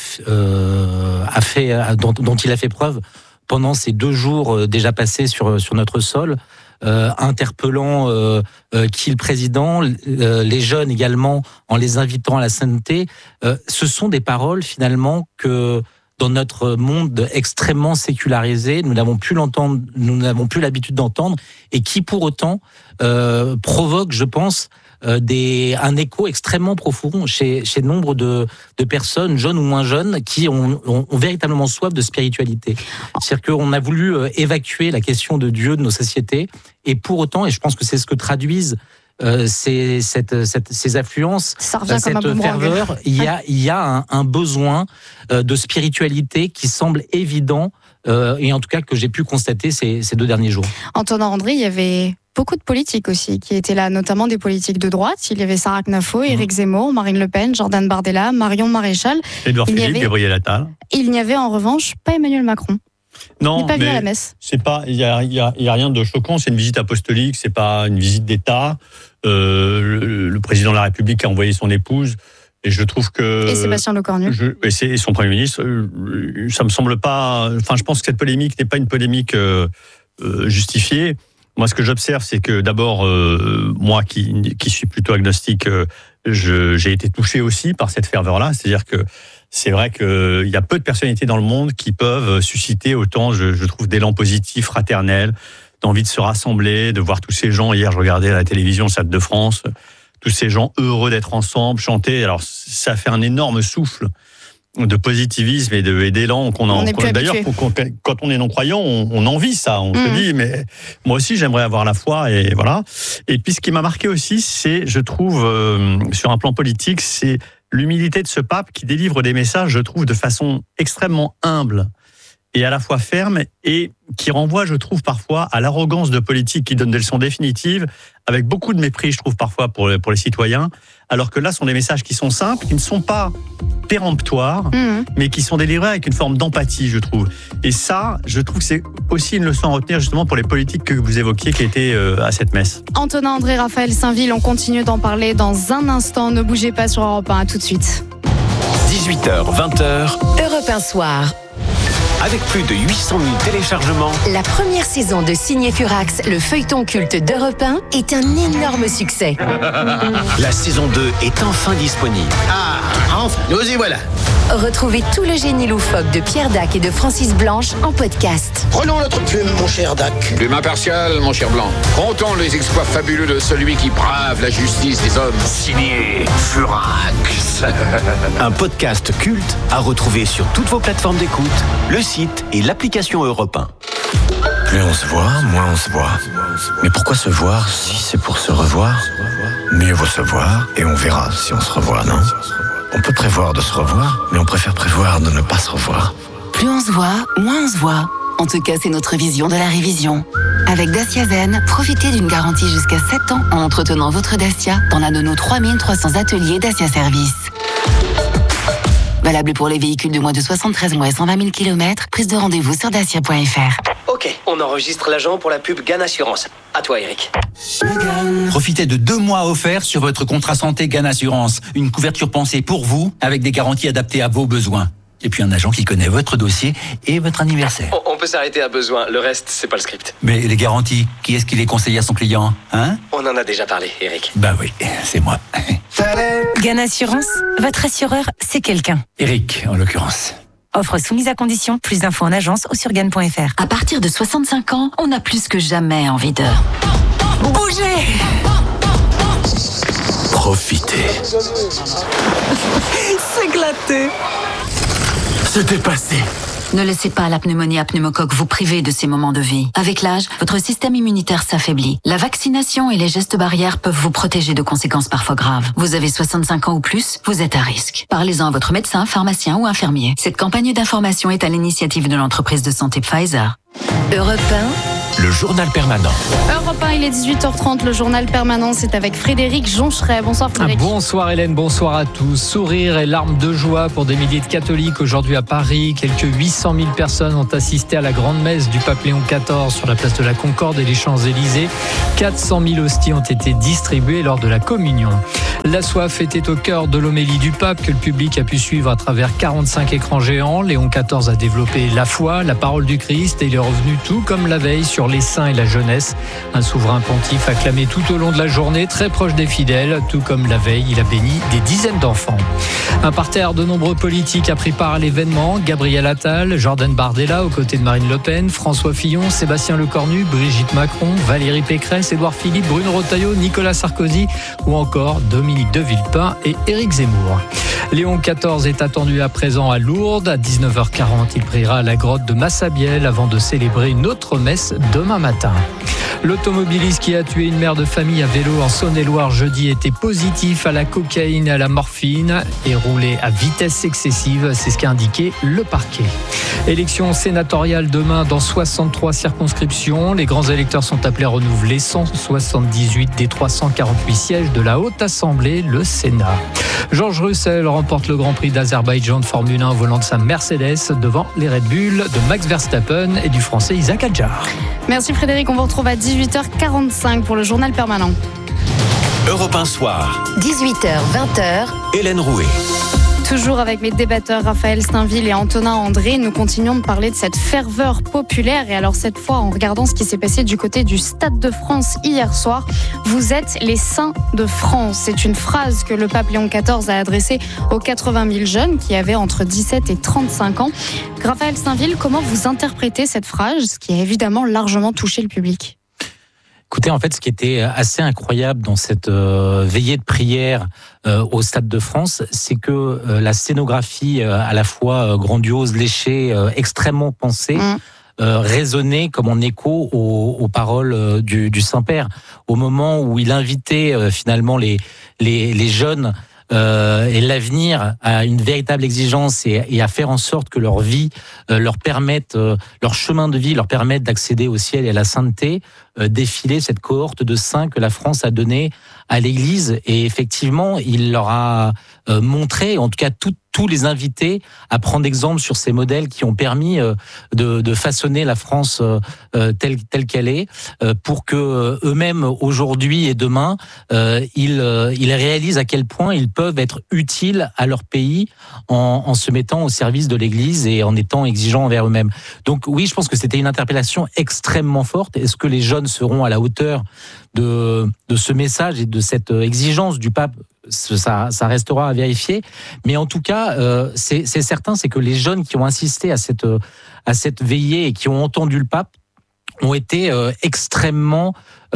fait, dont il a fait preuve pendant ces 2 jours déjà passés sur notre sol. Interpellant qui le président, les jeunes également, en les invitant à la sainteté. Ce sont des paroles finalement que dans notre monde extrêmement sécularisé, nous n'avons plus l'habitude d'entendre, et qui pour autant provoquent, je pense, un écho extrêmement profond chez nombre de personnes, jeunes ou moins jeunes, qui ont véritablement soif de spiritualité. C'est-à-dire qu'on a voulu évacuer la question de Dieu de nos sociétés, et pour autant, et je pense que c'est ce que traduisent ces affluences, cette ferveur, il y a un besoin de spiritualité qui semble évident, et en tout cas que j'ai pu constater ces 2 derniers jours. Antonin André, il y avait beaucoup de politiques aussi qui étaient là, notamment des politiques de droite. Il y avait Sarah Knafo, Éric Zemmour, Marine Le Pen, Jordan Bardella, Marion Maréchal. Édouard Philippe, Gabriel Attal. Il n'y avait en revanche pas Emmanuel Macron. Non, pas venu à la messe. C'est pas, il y a rien de choquant. C'est une visite apostolique, c'est pas une visite d'État. Le président de la République a envoyé son épouse. Et je trouve que... Et Sébastien Lecornu. Et son Premier ministre. Ça me semble pas... Enfin, je pense que cette polémique n'est pas une polémique justifiée. Moi, ce que j'observe, c'est que d'abord, moi qui suis plutôt agnostique, j'ai été touché aussi par cette ferveur-là. C'est-à-dire que c'est vrai qu'il y a peu de personnalités dans le monde qui peuvent susciter autant, je trouve, d'élan positif, fraternel, d'envie de se rassembler, de voir tous ces gens. Hier, je regardais à la télévision Stade de France, tous ces gens heureux d'être ensemble, chanter. Alors, ça fait un énorme souffle de positivisme et d'élan d'ailleurs, quand on est non-croyant, on envie ça. On se dit, mais moi aussi, j'aimerais avoir la foi, et voilà. Et puis, ce qui m'a marqué aussi, c'est, je trouve, sur un plan politique, c'est l'humilité de ce pape qui délivre des messages, je trouve, de façon extrêmement humble et à la fois ferme, et qui renvoie, je trouve, parfois à l'arrogance de politiques qui donnent des leçons définitives, avec beaucoup de mépris, je trouve, parfois, pour les citoyens, alors que là, ce sont des messages qui sont simples, qui ne sont pas péremptoires, mais qui sont délivrés avec une forme d'empathie, je trouve. Et ça, je trouve que c'est aussi une leçon à retenir, justement, pour les politiques que vous évoquiez, qui étaient à cette messe. Antonin André, Raphaël Stainville, on continue d'en parler dans un instant. Ne bougez pas sur Europe 1, à tout de suite. 18h, 20h. Europe 1 Soir. Avec plus de 800 000 téléchargements, la première saison de Signé Furax, le feuilleton culte d'Europe 1, est un énorme succès. La saison 2 est enfin disponible. Ah, enfin, nous y voilà. Retrouvez tout le génie loufoque de Pierre Dac et de Francis Blanche en podcast. Prenons notre plume, mon cher Dac. Plume impartiale, mon cher Blanc. Comptons les exploits fabuleux de celui qui brave la justice des hommes. Signé Furax. Un podcast culte à retrouver sur toutes vos plateformes d'écoute, le site et l'application Europe 1. Plus on se voit, moins on se voit. Mais pourquoi se voir si c'est pour se revoir? Mieux vaut se voir et on verra si on se revoit, non? On peut prévoir de se revoir, mais on préfère prévoir de ne pas se revoir. Plus on se voit, moins on se voit. En tout cas, c'est notre vision de la révision. Avec Dacia Zen, profitez d'une garantie jusqu'à 7 ans en entretenant votre Dacia dans l'un de nos 3300 ateliers Dacia Service. Valable pour les véhicules de moins de 73 mois et 120 000 km. Prise de rendez-vous sur dacia.fr. Ok, on enregistre l'agent pour la pub GAN Assurance. À toi, Eric. Profitez de 2 mois offerts sur votre contrat santé GAN Assurance. Une couverture pensée pour vous, avec des garanties adaptées à vos besoins. Et puis un agent qui connaît votre dossier et votre anniversaire. On peut s'arrêter à besoin, le reste, c'est pas le script. Mais les garanties, qui est-ce qui les conseille à son client, hein? On en a déjà parlé, Eric. Bah oui, c'est moi. GAN Assurance, votre assureur, c'est quelqu'un. Eric, en l'occurrence. Offre soumise à condition, plus d'infos en agence ou sur GAN.fr. À partir de 65 ans, on a plus que jamais envie de bouger. Profitez. S'éclater. Se dépasser. Ne laissez pas la pneumonie à pneumocoque vous priver de ces moments de vie. Avec l'âge, votre système immunitaire s'affaiblit. La vaccination et les gestes barrières peuvent vous protéger de conséquences parfois graves. Vous avez 65 ans ou plus, vous êtes à risque. Parlez-en à votre médecin, pharmacien ou infirmier. Cette campagne d'information est à l'initiative de l'entreprise de santé Pfizer. Europe 1. Le journal permanent. Europe 1, il est 18h30. Le journal permanent, c'est avec Frédéric Joncheret. Bonsoir Frédéric. Bonsoir Hélène, bonsoir à tous. Sourire et larmes de joie pour des milliers de catholiques aujourd'hui à Paris. Quelques 800 000 personnes ont assisté à la grande messe du pape Léon XIV sur la place de la Concorde et les Champs-Élysées. 400 000 hosties ont été distribuées lors de la communion. La soif était au cœur de l'homélie du pape que le public a pu suivre à travers 45 écrans géants. Léon XIV a développé la foi, la parole du Christ et il est revenu tout comme la veille sur les saints et la jeunesse. Un souverain pontife acclamé tout au long de la journée, très proche des fidèles, tout comme la veille, il a béni des dizaines d'enfants. Un parterre de nombreux politiques a pris part à l'événement. Gabriel Attal, Jordan Bardella aux côtés de Marine Le Pen, François Fillon, Sébastien Lecornu, Brigitte Macron, Valérie Pécresse, Édouard Philippe, Bruno Retailleau, Nicolas Sarkozy ou encore Dominique de Villepin et Éric Zemmour. Léon XIV est attendu à présent à Lourdes. À 19h40, il priera à la grotte de Massabielle avant de célébrer une autre messe demain matin. L'automobiliste qui a tué une mère de famille à vélo en Saône-et-Loire jeudi était positif à la cocaïne et à la morphine et roulait à vitesse excessive, c'est ce qu'a indiqué le parquet. Élection sénatoriale demain dans 63 circonscriptions. Les grands électeurs sont appelés à renouveler 178 des 348 sièges de la Haute Assemblée, le Sénat. George Russell remporte le Grand Prix d'Azerbaïdjan de Formule 1 au volant de sa Mercedes devant les Red Bull de Max Verstappen et du Français Isaac Adjar. Merci Frédéric, on vous retrouve à 18h45 pour le journal permanent. Europe 1 soir. 18h, 20h. Hélène Rouet. Toujours avec mes débatteurs Raphaël Steinville et Antonin André, nous continuons de parler de cette ferveur populaire. Et alors cette fois, en regardant ce qui s'est passé du côté du Stade de France hier soir, vous êtes les saints de France. C'est une phrase que le pape Léon XIV a adressée aux 80 000 jeunes qui avaient entre 17 et 35 ans. Raphaël Steinville, comment vous interprétez cette phrase qui a évidemment largement touché le public ? Écoutez, en fait, ce qui était assez incroyable dans cette veillée de prière au Stade de France, c'est que la scénographie à la fois grandiose, léchée, extrêmement pensée, résonnait comme en écho aux paroles du Saint-Père. Au moment où il invitait finalement les jeunes et l'avenir à une véritable exigence et à faire en sorte que leur vie leur permette, leur chemin de vie leur permette d'accéder au ciel et à la sainteté, défiler cette cohorte de saints que la France a donnée à l'Église. Et effectivement, il leur a montré, en tout cas tous les invités, à prendre exemple sur ces modèles qui ont permis de façonner la France telle qu'elle est, pour que eux-mêmes aujourd'hui et demain, ils réalisent à quel point ils peuvent être utiles à leur pays en se mettant au service de l'Église et en étant exigeants envers eux-mêmes. Donc oui, je pense que c'était une interpellation extrêmement forte. Est-ce que les jeunes seront à la hauteur de ce message et de cette exigence du pape? Ça restera à vérifier, mais en tout cas, c'est certain, c'est que les jeunes qui ont assisté à cette veillée et qui ont entendu le pape ont été extrêmement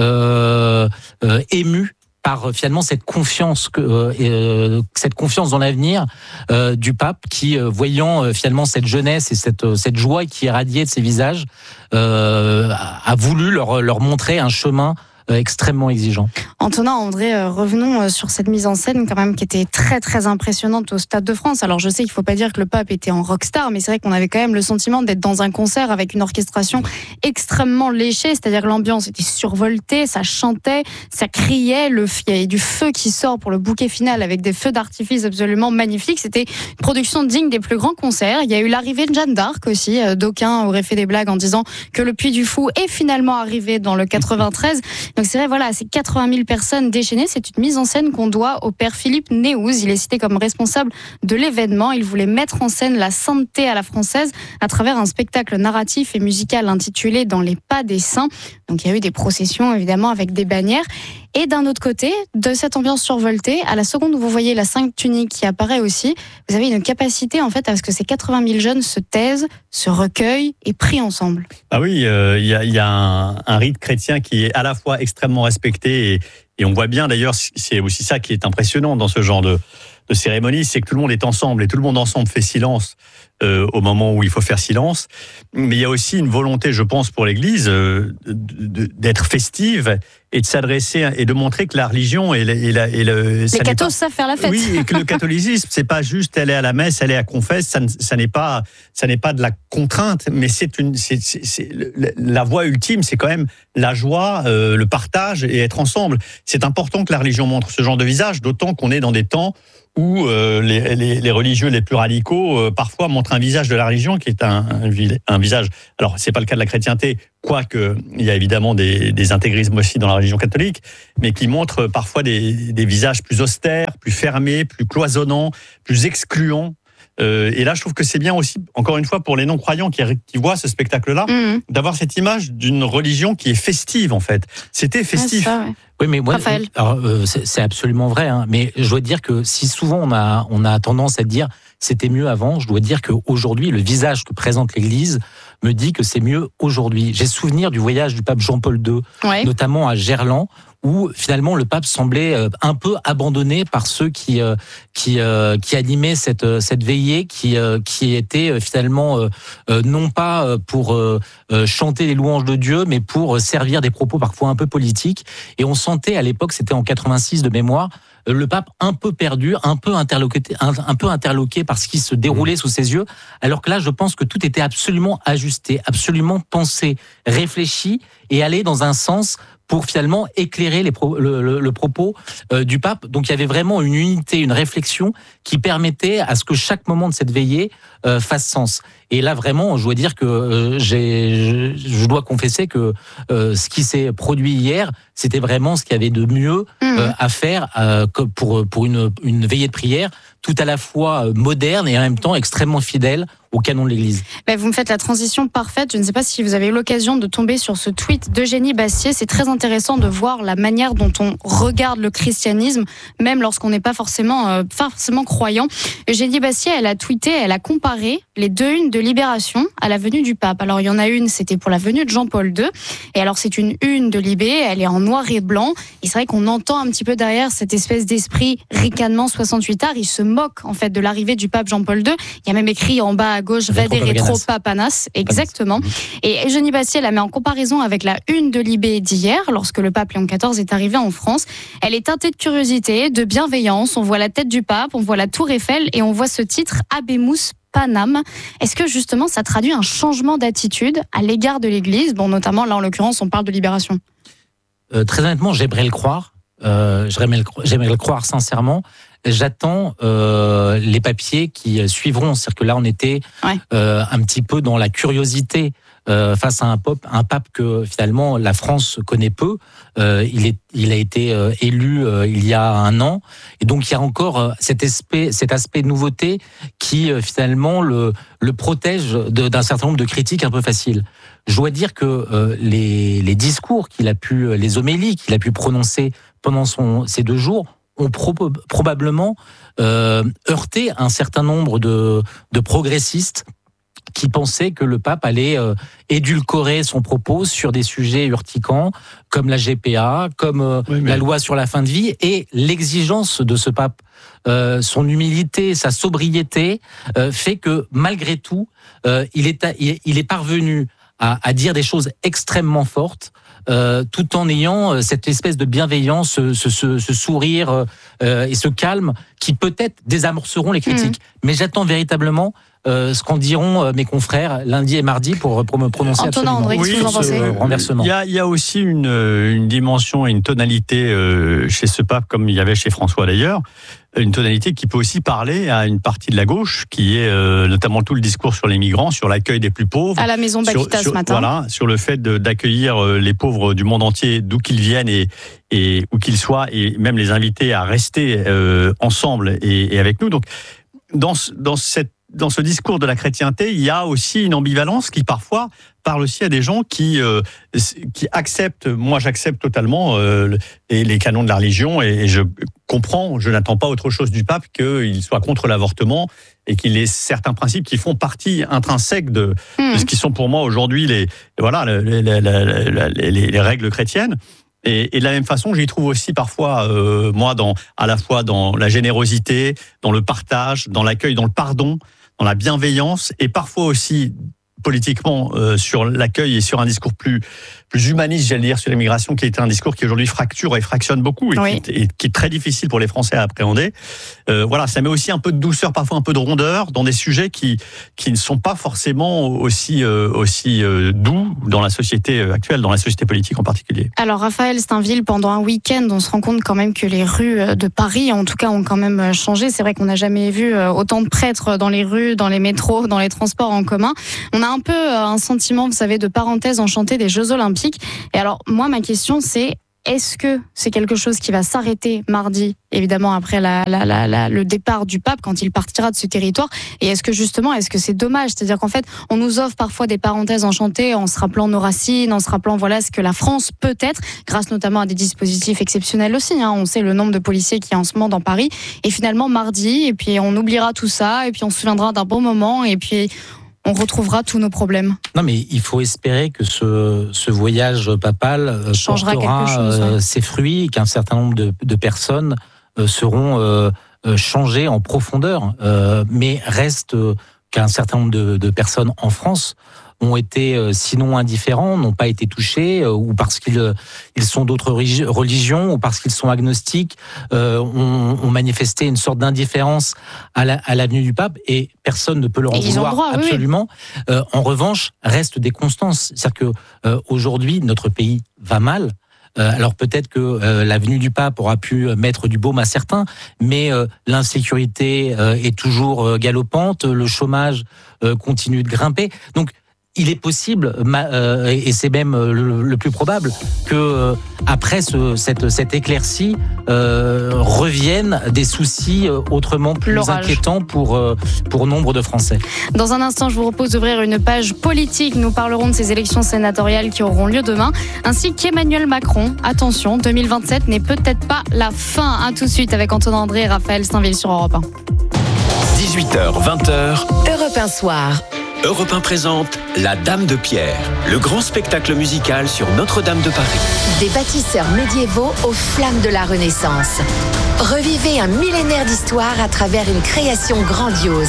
émus par finalement cette confiance dans l'avenir du pape, qui voyant finalement cette jeunesse et cette joie qui irradiait de ses visages, a voulu leur montrer un chemin extrêmement exigeant. Antonin, André, revenons sur cette mise en scène quand même qui était très très impressionnante au Stade de France. Alors je sais qu'il ne faut pas dire que le pape était en rockstar, mais c'est vrai qu'on avait quand même le sentiment d'être dans un concert avec une orchestration extrêmement léchée, c'est-à-dire que l'ambiance était survoltée, ça chantait, ça criait, il y avait du feu qui sort pour le bouquet final avec des feux d'artifice absolument magnifiques. C'était une production digne des plus grands concerts. Il y a eu l'arrivée de Jeanne d'Arc aussi. D'aucuns auraient fait des blagues en disant que le Puy du Fou est finalement arrivé dans le 93. Donc c'est vrai, voilà, c'est 80 000 personnes déchaînées. C'est une mise en scène qu'on doit au père Philippe Néouz. Il est cité comme responsable de l'événement. Il voulait mettre en scène la sainteté à la française à travers un spectacle narratif et musical intitulé Dans les pas des saints. Donc il y a eu des processions évidemment avec des bannières. Et d'un autre côté, de cette ambiance survoltée, à la seconde où vous voyez la Sainte Tunique qui apparaît aussi, vous avez une capacité en fait à ce que ces 80 000 jeunes se taisent, se recueillent et prient ensemble. Ah oui, il y a un rite chrétien qui est à la fois extrêmement respecté et on voit bien d'ailleurs, c'est aussi ça qui est impressionnant dans ce genre de cérémonie, c'est que tout le monde est ensemble et tout le monde ensemble fait silence au moment où il faut faire silence. Mais il y a aussi une volonté, je pense, pour l'Église d'être festive et de s'adresser et de montrer que la religion les cathos savent faire la fête. Oui, et que le catholicisme, c'est pas juste elle est à la messe, elle est à confesse, ça n'est pas de la contrainte, mais c'est la voie ultime, c'est quand même la joie, le partage et être ensemble. C'est important que la religion montre ce genre de visage, d'autant qu'on est dans des temps où les religieux les plus radicaux parfois montrent un visage de la religion qui est un visage. Alors c'est pas le cas de la chrétienté, quoique il y a évidemment des intégrismes aussi dans la religion catholique, mais qui montrent parfois des visages plus austères, plus fermés, plus cloisonnants, plus excluants. Et là, je trouve que c'est bien aussi, encore une fois, pour les non-croyants qui voient ce spectacle-là, d'avoir cette image d'une religion qui est festive, en fait. C'était festif. Ça, ouais. Oui, mais moi, c'est absolument vrai. Hein, mais je dois dire que si souvent on a tendance à dire c'était mieux avant, je dois dire qu'aujourd'hui, le visage que présente l'Église me dit que c'est mieux aujourd'hui. J'ai souvenir du voyage du pape Jean-Paul II, notamment à Gerland, où finalement le pape semblait un peu abandonné par ceux qui animaient cette veillée, qui était finalement non pas pour chanter les louanges de Dieu, mais pour servir des propos parfois un peu politiques. Et on sentait à l'époque, c'était en 86 de mémoire, le pape un peu perdu, un peu interloqué par ce qui se déroulait sous ses yeux, alors que là, je pense que tout était absolument ajusté, absolument pensé, réfléchi et allé dans un sens pour finalement éclairer le propos du pape. Donc il y avait vraiment une unité, une réflexion qui permettait à ce que chaque moment de cette veillée fasse sens. Et là vraiment, je dois dire que je dois confesser que ce qui s'est produit hier, c'était vraiment ce qu'il y avait de mieux à faire pour une veillée de prière, tout à la fois moderne et en même temps extrêmement fidèle au canon de l'Église. Vous me faites la transition parfaite. Je ne sais pas si vous avez eu l'occasion de tomber sur ce tweet d'Eugénie Bastier. C'est très intéressant de voir la manière dont on regarde le christianisme, même lorsqu'on n'est pas forcément croyant. Eugénie Bastier, elle a tweeté, elle a comparé les deux unes de Libération à la venue du pape. Alors il y en a une, c'était pour la venue de Jean-Paul II. Et alors c'est une une de Libé, elle est en noir et blanc. Et c'est vrai qu'on entend un petit peu derrière cette espèce d'esprit ricanement 68 art. Il se moque en fait de l'arrivée du pape Jean-Paul II. Il y a même écrit en bas à gauche Vadere trop papanas, exactement. Et Eugénie Bastier la met en comparaison avec la une de Libé d'hier, lorsque le pape Léon XIV est arrivé en France. Elle est teintée de curiosité, de bienveillance. On voit la tête du pape, on voit la tour Eiffel et on voit ce titre Habemus Panam. Est-ce que justement ça traduit un changement d'attitude à l'égard de l'Église? Bon, notamment là en l'occurrence on parle de Libération. Très honnêtement, j'aimerais le croire. J'aimerais le croire sincèrement. J'attends les papiers qui suivront. C'est-à-dire que là, on était un petit peu dans la curiosité face à un pape que finalement la France connaît peu. Il a été élu il y a un an, et donc il y a encore cet aspect de nouveauté qui finalement le protège d'un certain nombre de critiques un peu faciles. Je dois dire que les discours les homélies qu'il a pu prononcer pendant ces 2 jours ont probablement heurté un certain nombre de progressistes qui pensaient que le pape allait édulcorer son propos sur des sujets urticants comme la GPA, comme la loi sur la fin de vie, et l'exigence de ce pape, son humilité, sa sobriété, fait que malgré tout, il est parvenu à dire des choses extrêmement fortes, tout en ayant cette espèce de bienveillance, ce sourire et ce calme qui peut-être désamorceront les critiques. Mais j'attends véritablement ce qu'en diront mes confrères lundi et mardi pour me prononcer Antonin absolument André, sur ce renversement. Il y a aussi une dimension et une tonalité chez ce pape, comme il y avait chez François d'ailleurs, une tonalité qui peut aussi parler à une partie de la gauche, qui est notamment tout le discours sur les migrants, sur l'accueil des plus pauvres. À la maison Bakita ce matin. Voilà, sur le fait d'accueillir les pauvres du monde entier, d'où qu'ils viennent et où qu'ils soient, et même les inviter à rester ensemble et avec nous. Donc, dans ce discours de la chrétienté, il y a aussi une ambivalence qui parfois parle aussi à des gens qui acceptent. Moi, j'accepte totalement les canons de la religion et je comprends. Je n'attends pas autre chose du pape qu'il soit contre l'avortement et qu'il ait certains principes qui font partie intrinsèque de ce qui sont pour moi aujourd'hui les règles chrétiennes. Et de la même façon, j'y trouve aussi parfois, moi, à la fois dans la générosité, dans le partage, dans l'accueil, dans le pardon, dans la bienveillance, et parfois aussi politiquement sur l'accueil et sur un discours plus humaniste, j'allais dire, sur l'immigration, qui est un discours qui aujourd'hui fracture et fractionne beaucoup et qui est très difficile pour les Français à appréhender. Voilà, ça met aussi un peu de douceur, parfois un peu de rondeur dans des sujets qui ne sont pas forcément aussi doux dans la société actuelle, dans la société politique en particulier. Alors Raphaël Steinville, pendant un week-end, on se rend compte quand même que les rues de Paris, en tout cas, ont quand même changé. C'est vrai qu'on n'a jamais vu autant de prêtres dans les rues, dans les métros, dans les transports en commun. On a un peu un sentiment, vous savez, de parenthèse enchantée des Jeux Olympiques. Et alors, moi, ma question, c'est est-ce que c'est quelque chose qui va s'arrêter mardi, évidemment, après le départ du pape, quand il partira de ce territoire? Et est-ce que c'est dommage? C'est-à-dire qu'en fait, on nous offre parfois des parenthèses enchantées en se rappelant nos racines, en se rappelant, voilà, ce que la France peut être, grâce notamment à des dispositifs exceptionnels aussi. On sait le nombre de policiers qu'il y a en ce moment dans Paris. Et finalement, mardi, et puis on oubliera tout ça, et puis on se souviendra d'un bon moment, et puis on retrouvera tous nos problèmes. Non, mais il faut espérer que ce voyage papal portera ses fruits et qu'un certain nombre de personnes seront changées en profondeur. Mais reste qu'un certain nombre de personnes en France ont été sinon indifférents, n'ont pas été touchés, ou parce qu'ils sont d'autres religions, ou parce qu'ils sont agnostiques, ont manifesté une sorte d'indifférence à la venue du pape, et personne ne peut leur en vouloir absolument. Oui. En revanche, restent des constances. C'est-à-dire que aujourd'hui, notre pays va mal. Alors peut-être que la venue du pape aura pu mettre du baume à certains, mais l'insécurité est toujours galopante, le chômage continue de grimper. Donc il est possible, et c'est même le plus probable, que après cette éclaircie reviennent des soucis autrement plus inquiétants pour nombre de Français. Dans un instant, je vous propose d'ouvrir une page politique. Nous parlerons de ces élections sénatoriales qui auront lieu demain, ainsi qu'Emmanuel Macron. Attention, 2027 n'est peut-être pas la fin. À tout de suite avec Antonin André et Raphaël Steinville sur Europe 1. 18h, 20h. Europe 1 Soir. Europe 1 présente La Dame de Pierre, le grand spectacle musical sur Notre-Dame de Paris. Des bâtisseurs médiévaux aux flammes de la Renaissance. Revivez un millénaire d'histoire à travers une création grandiose.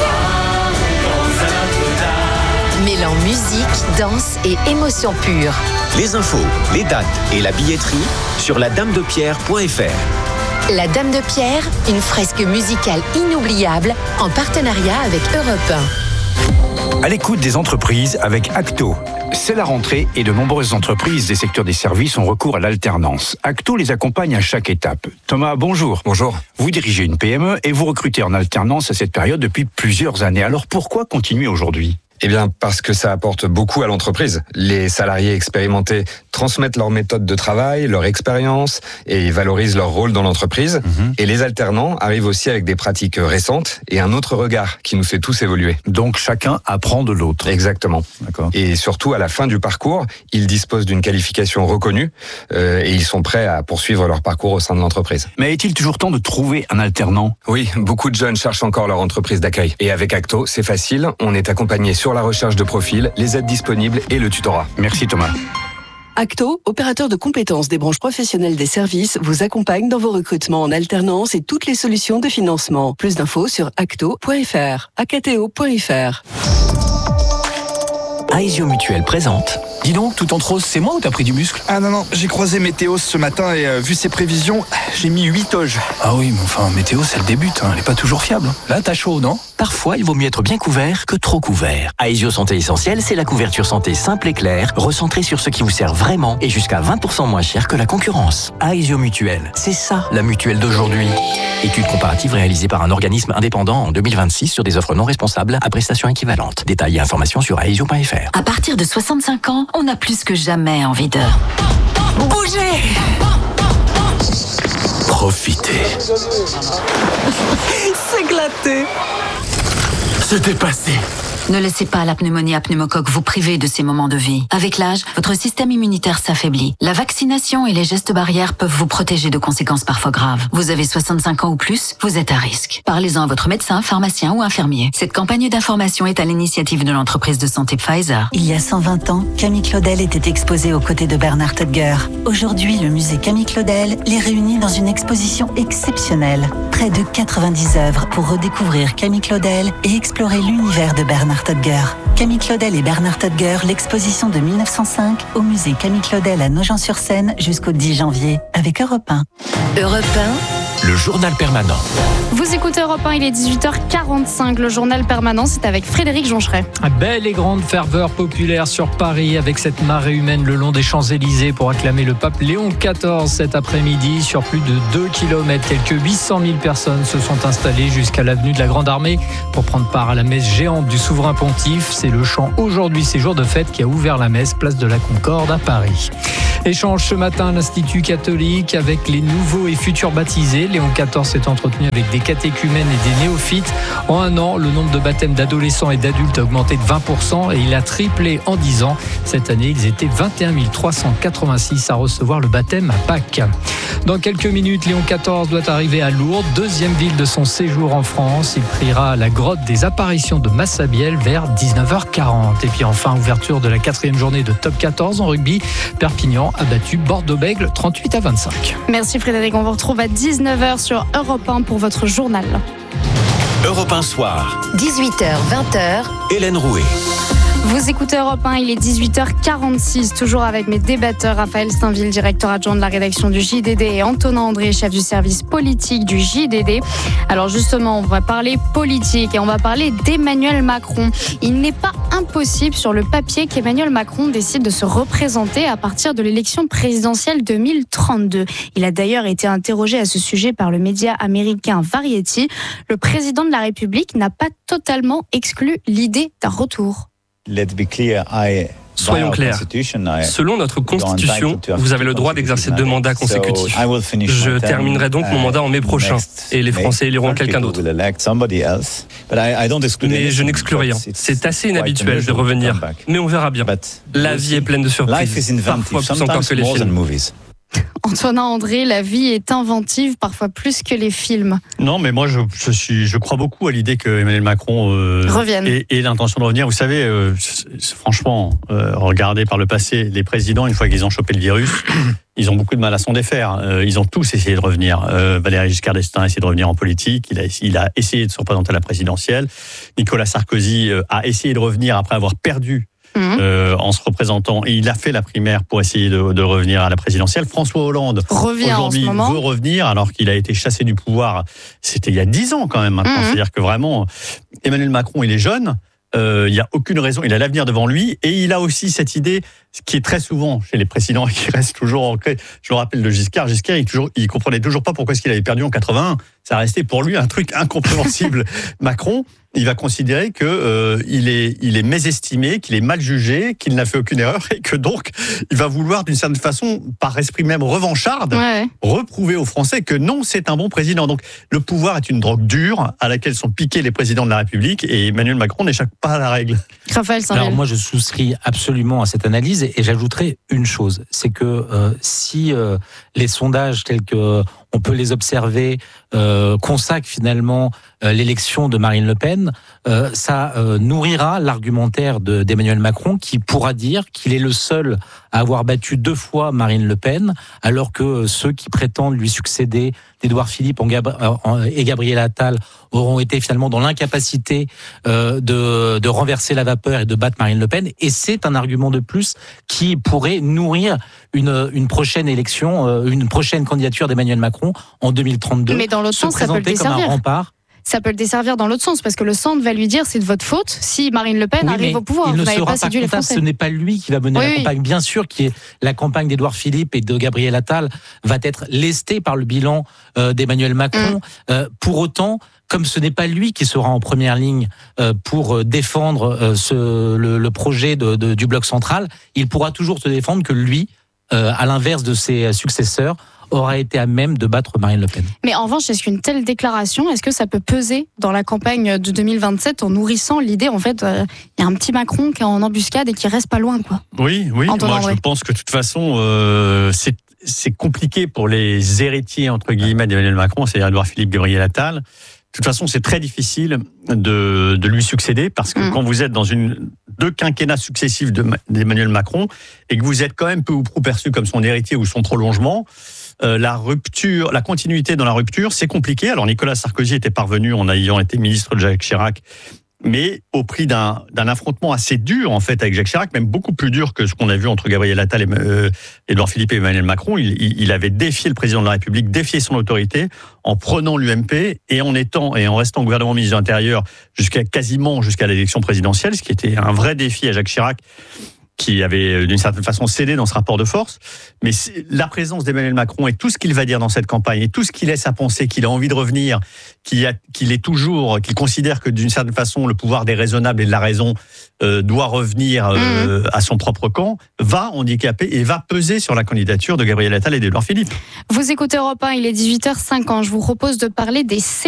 Mêlant musique, danse et émotion pure. Les infos, les dates et la billetterie sur ladamedepierre.fr. La Dame de Pierre, une fresque musicale inoubliable en partenariat avec Europe 1. À l'écoute des entreprises avec Acto. C'est la rentrée et de nombreuses entreprises des secteurs des services ont recours à l'alternance. Acto les accompagne à chaque étape. Thomas, bonjour. Bonjour. Vous dirigez une PME et vous recrutez en alternance à cette période depuis plusieurs années. Alors pourquoi continuer aujourd'hui ? Eh bien, parce que ça apporte beaucoup à l'entreprise. Les salariés expérimentés transmettent leur méthode de travail, leur expérience et valorisent leur rôle dans l'entreprise. Et les alternants arrivent aussi avec des pratiques récentes et un autre regard qui nous fait tous évoluer. Donc chacun apprend de l'autre. Exactement. D'accord. Et surtout, à la fin du parcours, ils disposent d'une qualification reconnue et ils sont prêts à poursuivre leur parcours au sein de l'entreprise. Mais est-il toujours temps de trouver un alternant ? Oui, beaucoup de jeunes cherchent encore leur entreprise d'accueil. Et avec Acto, c'est facile, on est accompagné sur la recherche de profil, les aides disponibles et le tutorat. Merci Thomas. Acto, opérateur de compétences des branches professionnelles des services, vous accompagne dans vos recrutements en alternance et toutes les solutions de financement. Plus d'infos sur acto.fr, acto.fr. Aesio Mutuelle présente Dis donc, tout en rose, c'est moi ou t'as pris du muscle? Ah non, j'ai croisé Météos ce matin et vu ses prévisions, j'ai mis 8 oges. Ah oui, mais enfin, Météos, elle débute, elle est pas toujours fiable. Là, t'as chaud, non? Parfois, il vaut mieux être bien couvert que trop couvert. Aesio Santé Essentielle, c'est la couverture santé simple et claire, recentrée sur ce qui vous sert vraiment et jusqu'à 20% moins cher que la concurrence. Aesio Mutuelle, c'est ça, la mutuelle d'aujourd'hui. Étude comparative réalisée par un organisme indépendant en 2026 sur des offres non responsables à prestations équivalentes. Détails et informations sur aesio.fr. À partir de 65 ans, on a plus que jamais envie de bouger. Profitez. S'éclater. Se dépasser. Ne laissez pas la pneumonie à pneumocoque vous priver de ces moments de vie. Avec l'âge, votre système immunitaire s'affaiblit. La vaccination et les gestes barrières peuvent vous protéger de conséquences parfois graves. Vous avez 65 ans ou plus, vous êtes à risque. Parlez-en à votre médecin, pharmacien ou infirmier. Cette campagne d'information est à l'initiative de l'entreprise de santé Pfizer. Il y a 120 ans, Camille Claudel était exposée aux côtés de Bernard Todger. Aujourd'hui, le musée Camille Claudel les réunit dans une exposition exceptionnelle. Près de 90 œuvres pour redécouvrir Camille Claudel et explorer l'univers de Bernard Todger. Camille Claudel et Bernard Todger, l'exposition de 1905 au musée Camille Claudel à Nogent-sur-Seine jusqu'au 10 janvier avec Europe 1. Europe 1. Le journal permanent. Vous écoutez Europe 1, il est 18h45. Le journal permanent, c'est avec Frédéric Joncheret. Belle et grande ferveur populaire sur Paris avec cette marée humaine le long des Champs-Élysées pour acclamer le pape Léon XIV cet après-midi. Sur plus de 2 km, quelques 800 000 personnes se sont installées jusqu'à l'avenue de la Grande Armée pour prendre part à la messe géante du souverain pontife. C'est le chant Aujourd'hui, c'est jour de fête qui a ouvert la messe place de la Concorde à Paris. Échange ce matin à l'Institut catholique avec les nouveaux et futurs baptisés. Léon XIV s'est entretenu avec des catéchumènes et des néophytes. En un an, le nombre de baptêmes d'adolescents et d'adultes a augmenté de 20% et il a triplé en 10 ans. Cette année, ils étaient 21 386 à recevoir le baptême à Pâques. Dans quelques minutes, Léon XIV doit arriver à Lourdes, deuxième ville de son séjour en France. Il priera à la grotte des apparitions de Massabielle vers 19h40. Et puis enfin, ouverture de la 4e journée de Top 14 en rugby. Perpignan a battu Bordeaux-Bègles 38-25. Merci Frédéric, on vous retrouve à 19h sur Europe 1 pour votre journal. Europe 1 soir. 18h, 20h. Hélène Rouet. Vous écoutez Europe 1, il est 18h46, toujours avec mes débatteurs Raphaël Steinville, directeur adjoint de la rédaction du JDD, et Antonin André, chef du service politique du JDD. Alors justement, on va parler politique et on va parler d'Emmanuel Macron. Il n'est pas impossible sur le papier qu'Emmanuel Macron décide de se représenter à partir de l'élection présidentielle 2032. Il a d'ailleurs été interrogé à ce sujet par le média américain Variety. Le président de la République n'a pas totalement exclu l'idée d'un retour. Soyons clairs. Selon notre Constitution, vous avez le droit d'exercer 2 mandats consécutifs. Je terminerai donc mon mandat en mai prochain et les Français éliront quelqu'un d'autre. Mais je n'exclus rien. C'est assez inhabituel de revenir, mais on verra bien. La vie est pleine de surprises, parfois plus encore que les films. Antonin André, la vie est inventive, parfois plus que les films. Non, mais moi, je crois beaucoup à l'idée que Emmanuel Macron revienne et l'intention de revenir. Vous savez, franchement, regardez par le passé, les présidents, une fois qu'ils ont chopé le virus, ils ont beaucoup de mal à s'en défaire. Ils ont tous essayé de revenir. Valéry Giscard d'Estaing a essayé de revenir en politique. Il a essayé de se représenter à la présidentielle. Nicolas Sarkozy a essayé de revenir après avoir perdu en se représentant, et il a fait la primaire pour essayer de revenir à la présidentielle. François Hollande aujourd'hui veut revenir alors qu'il a été chassé du pouvoir. C'était il y a 10 ans quand même maintenant. C'est-à-dire que vraiment Emmanuel Macron, il est jeune. Il n'y a aucune raison, il a l'avenir devant lui, et il a aussi cette idée qui est très souvent chez les présidents et qui reste toujours ancrée. Je me rappelle de Giscard, il comprenait toujours pas pourquoi est-ce qu'il avait perdu en 81. Ça restait pour lui un truc incompréhensible. Macron, il va considérer que il est mésestimé, qu'il est mal jugé, qu'il n'a fait aucune erreur, et que donc il va vouloir d'une certaine façon, par esprit même revancharde, reprouver aux Français que non, c'est un bon président. Donc le pouvoir est une drogue dure à laquelle sont piqués les présidents de la République, et Emmanuel Macron n'échappe pas à la règle. Raphaël Steinville. Alors moi, je souscris absolument à cette analyse, et j'ajouterai une chose, c'est que si les sondages tels que on peut les observer, consacrent finalement l'élection de Marine Le Pen, ça nourrira l'argumentaire d'Emmanuel Macron, qui pourra dire qu'il est le seul à avoir battu 2 fois Marine Le Pen, alors que ceux qui prétendent lui succéder, Édouard Philippe et Gabriel Attal, auront été finalement dans l'incapacité de renverser la vapeur et de battre Marine Le Pen. Et c'est un argument de plus qui pourrait nourrir une prochaine élection, une prochaine candidature d'Emmanuel Macron en 2032. Mais dans l'autre sens, ça peut le desservir. Comme un rempart. Ça peut le desservir dans l'autre sens, parce que le centre va lui dire c'est de votre faute si Marine Le Pen arrive au pouvoir. Il vous ne n'avez sera pas séduit les Français. Ce n'est pas lui qui va mener la campagne. Bien sûr, la campagne d'Édouard Philippe et de Gabriel Attal va être lestée par le bilan d'Emmanuel Macron. Pour autant, comme ce n'est pas lui qui sera en première ligne pour défendre le projet du bloc central, il pourra toujours se défendre que lui, à l'inverse de ses successeurs, aura été à même de battre Marine Le Pen. Mais en revanche, est-ce qu'une telle déclaration, est-ce que ça peut peser dans la campagne de 2027 en nourrissant l'idée, en fait, il y a un petit Macron qui est en embuscade et qui reste pas loin, quoi. Oui. Moi, je pense que de toute façon, c'est compliqué pour les héritiers, entre guillemets, d'Emmanuel Macron, c'est-à-dire Édouard Philippe, Gabriel Attal. De toute façon, c'est très difficile de lui succéder, parce que quand vous êtes dans 2 quinquennats successifs d'Emmanuel Macron et que vous êtes quand même peu ou prou perçu comme son héritier ou son prolongement, la continuité dans la rupture, c'est compliqué. Alors Nicolas Sarkozy était parvenu en ayant été ministre de Jacques Chirac, mais au prix d'un affrontement assez dur en fait avec Jacques Chirac, même beaucoup plus dur que ce qu'on a vu entre Gabriel Attal et Édouard Philippe et Emmanuel Macron. Il avait défié le président de la République, défié son autorité en prenant l'UMP et en restant au gouvernement ministre de l'Intérieur jusqu'à l'élection présidentielle, ce qui était un vrai défi à Jacques Chirac, qui avait d'une certaine façon cédé dans ce rapport de force. Mais la présence d'Emmanuel Macron et tout ce qu'il va dire dans cette campagne et tout ce qu'il laisse à penser qu'il a envie de revenir, qu'il considère que d'une certaine façon le pouvoir des raisonnables et de la raison doit revenir à son propre camp, va handicaper et va peser sur la candidature de Gabriel Attal et d'Édouard Philippe. Vous écoutez Europe 1, il est 18h05. Je vous propose de parler des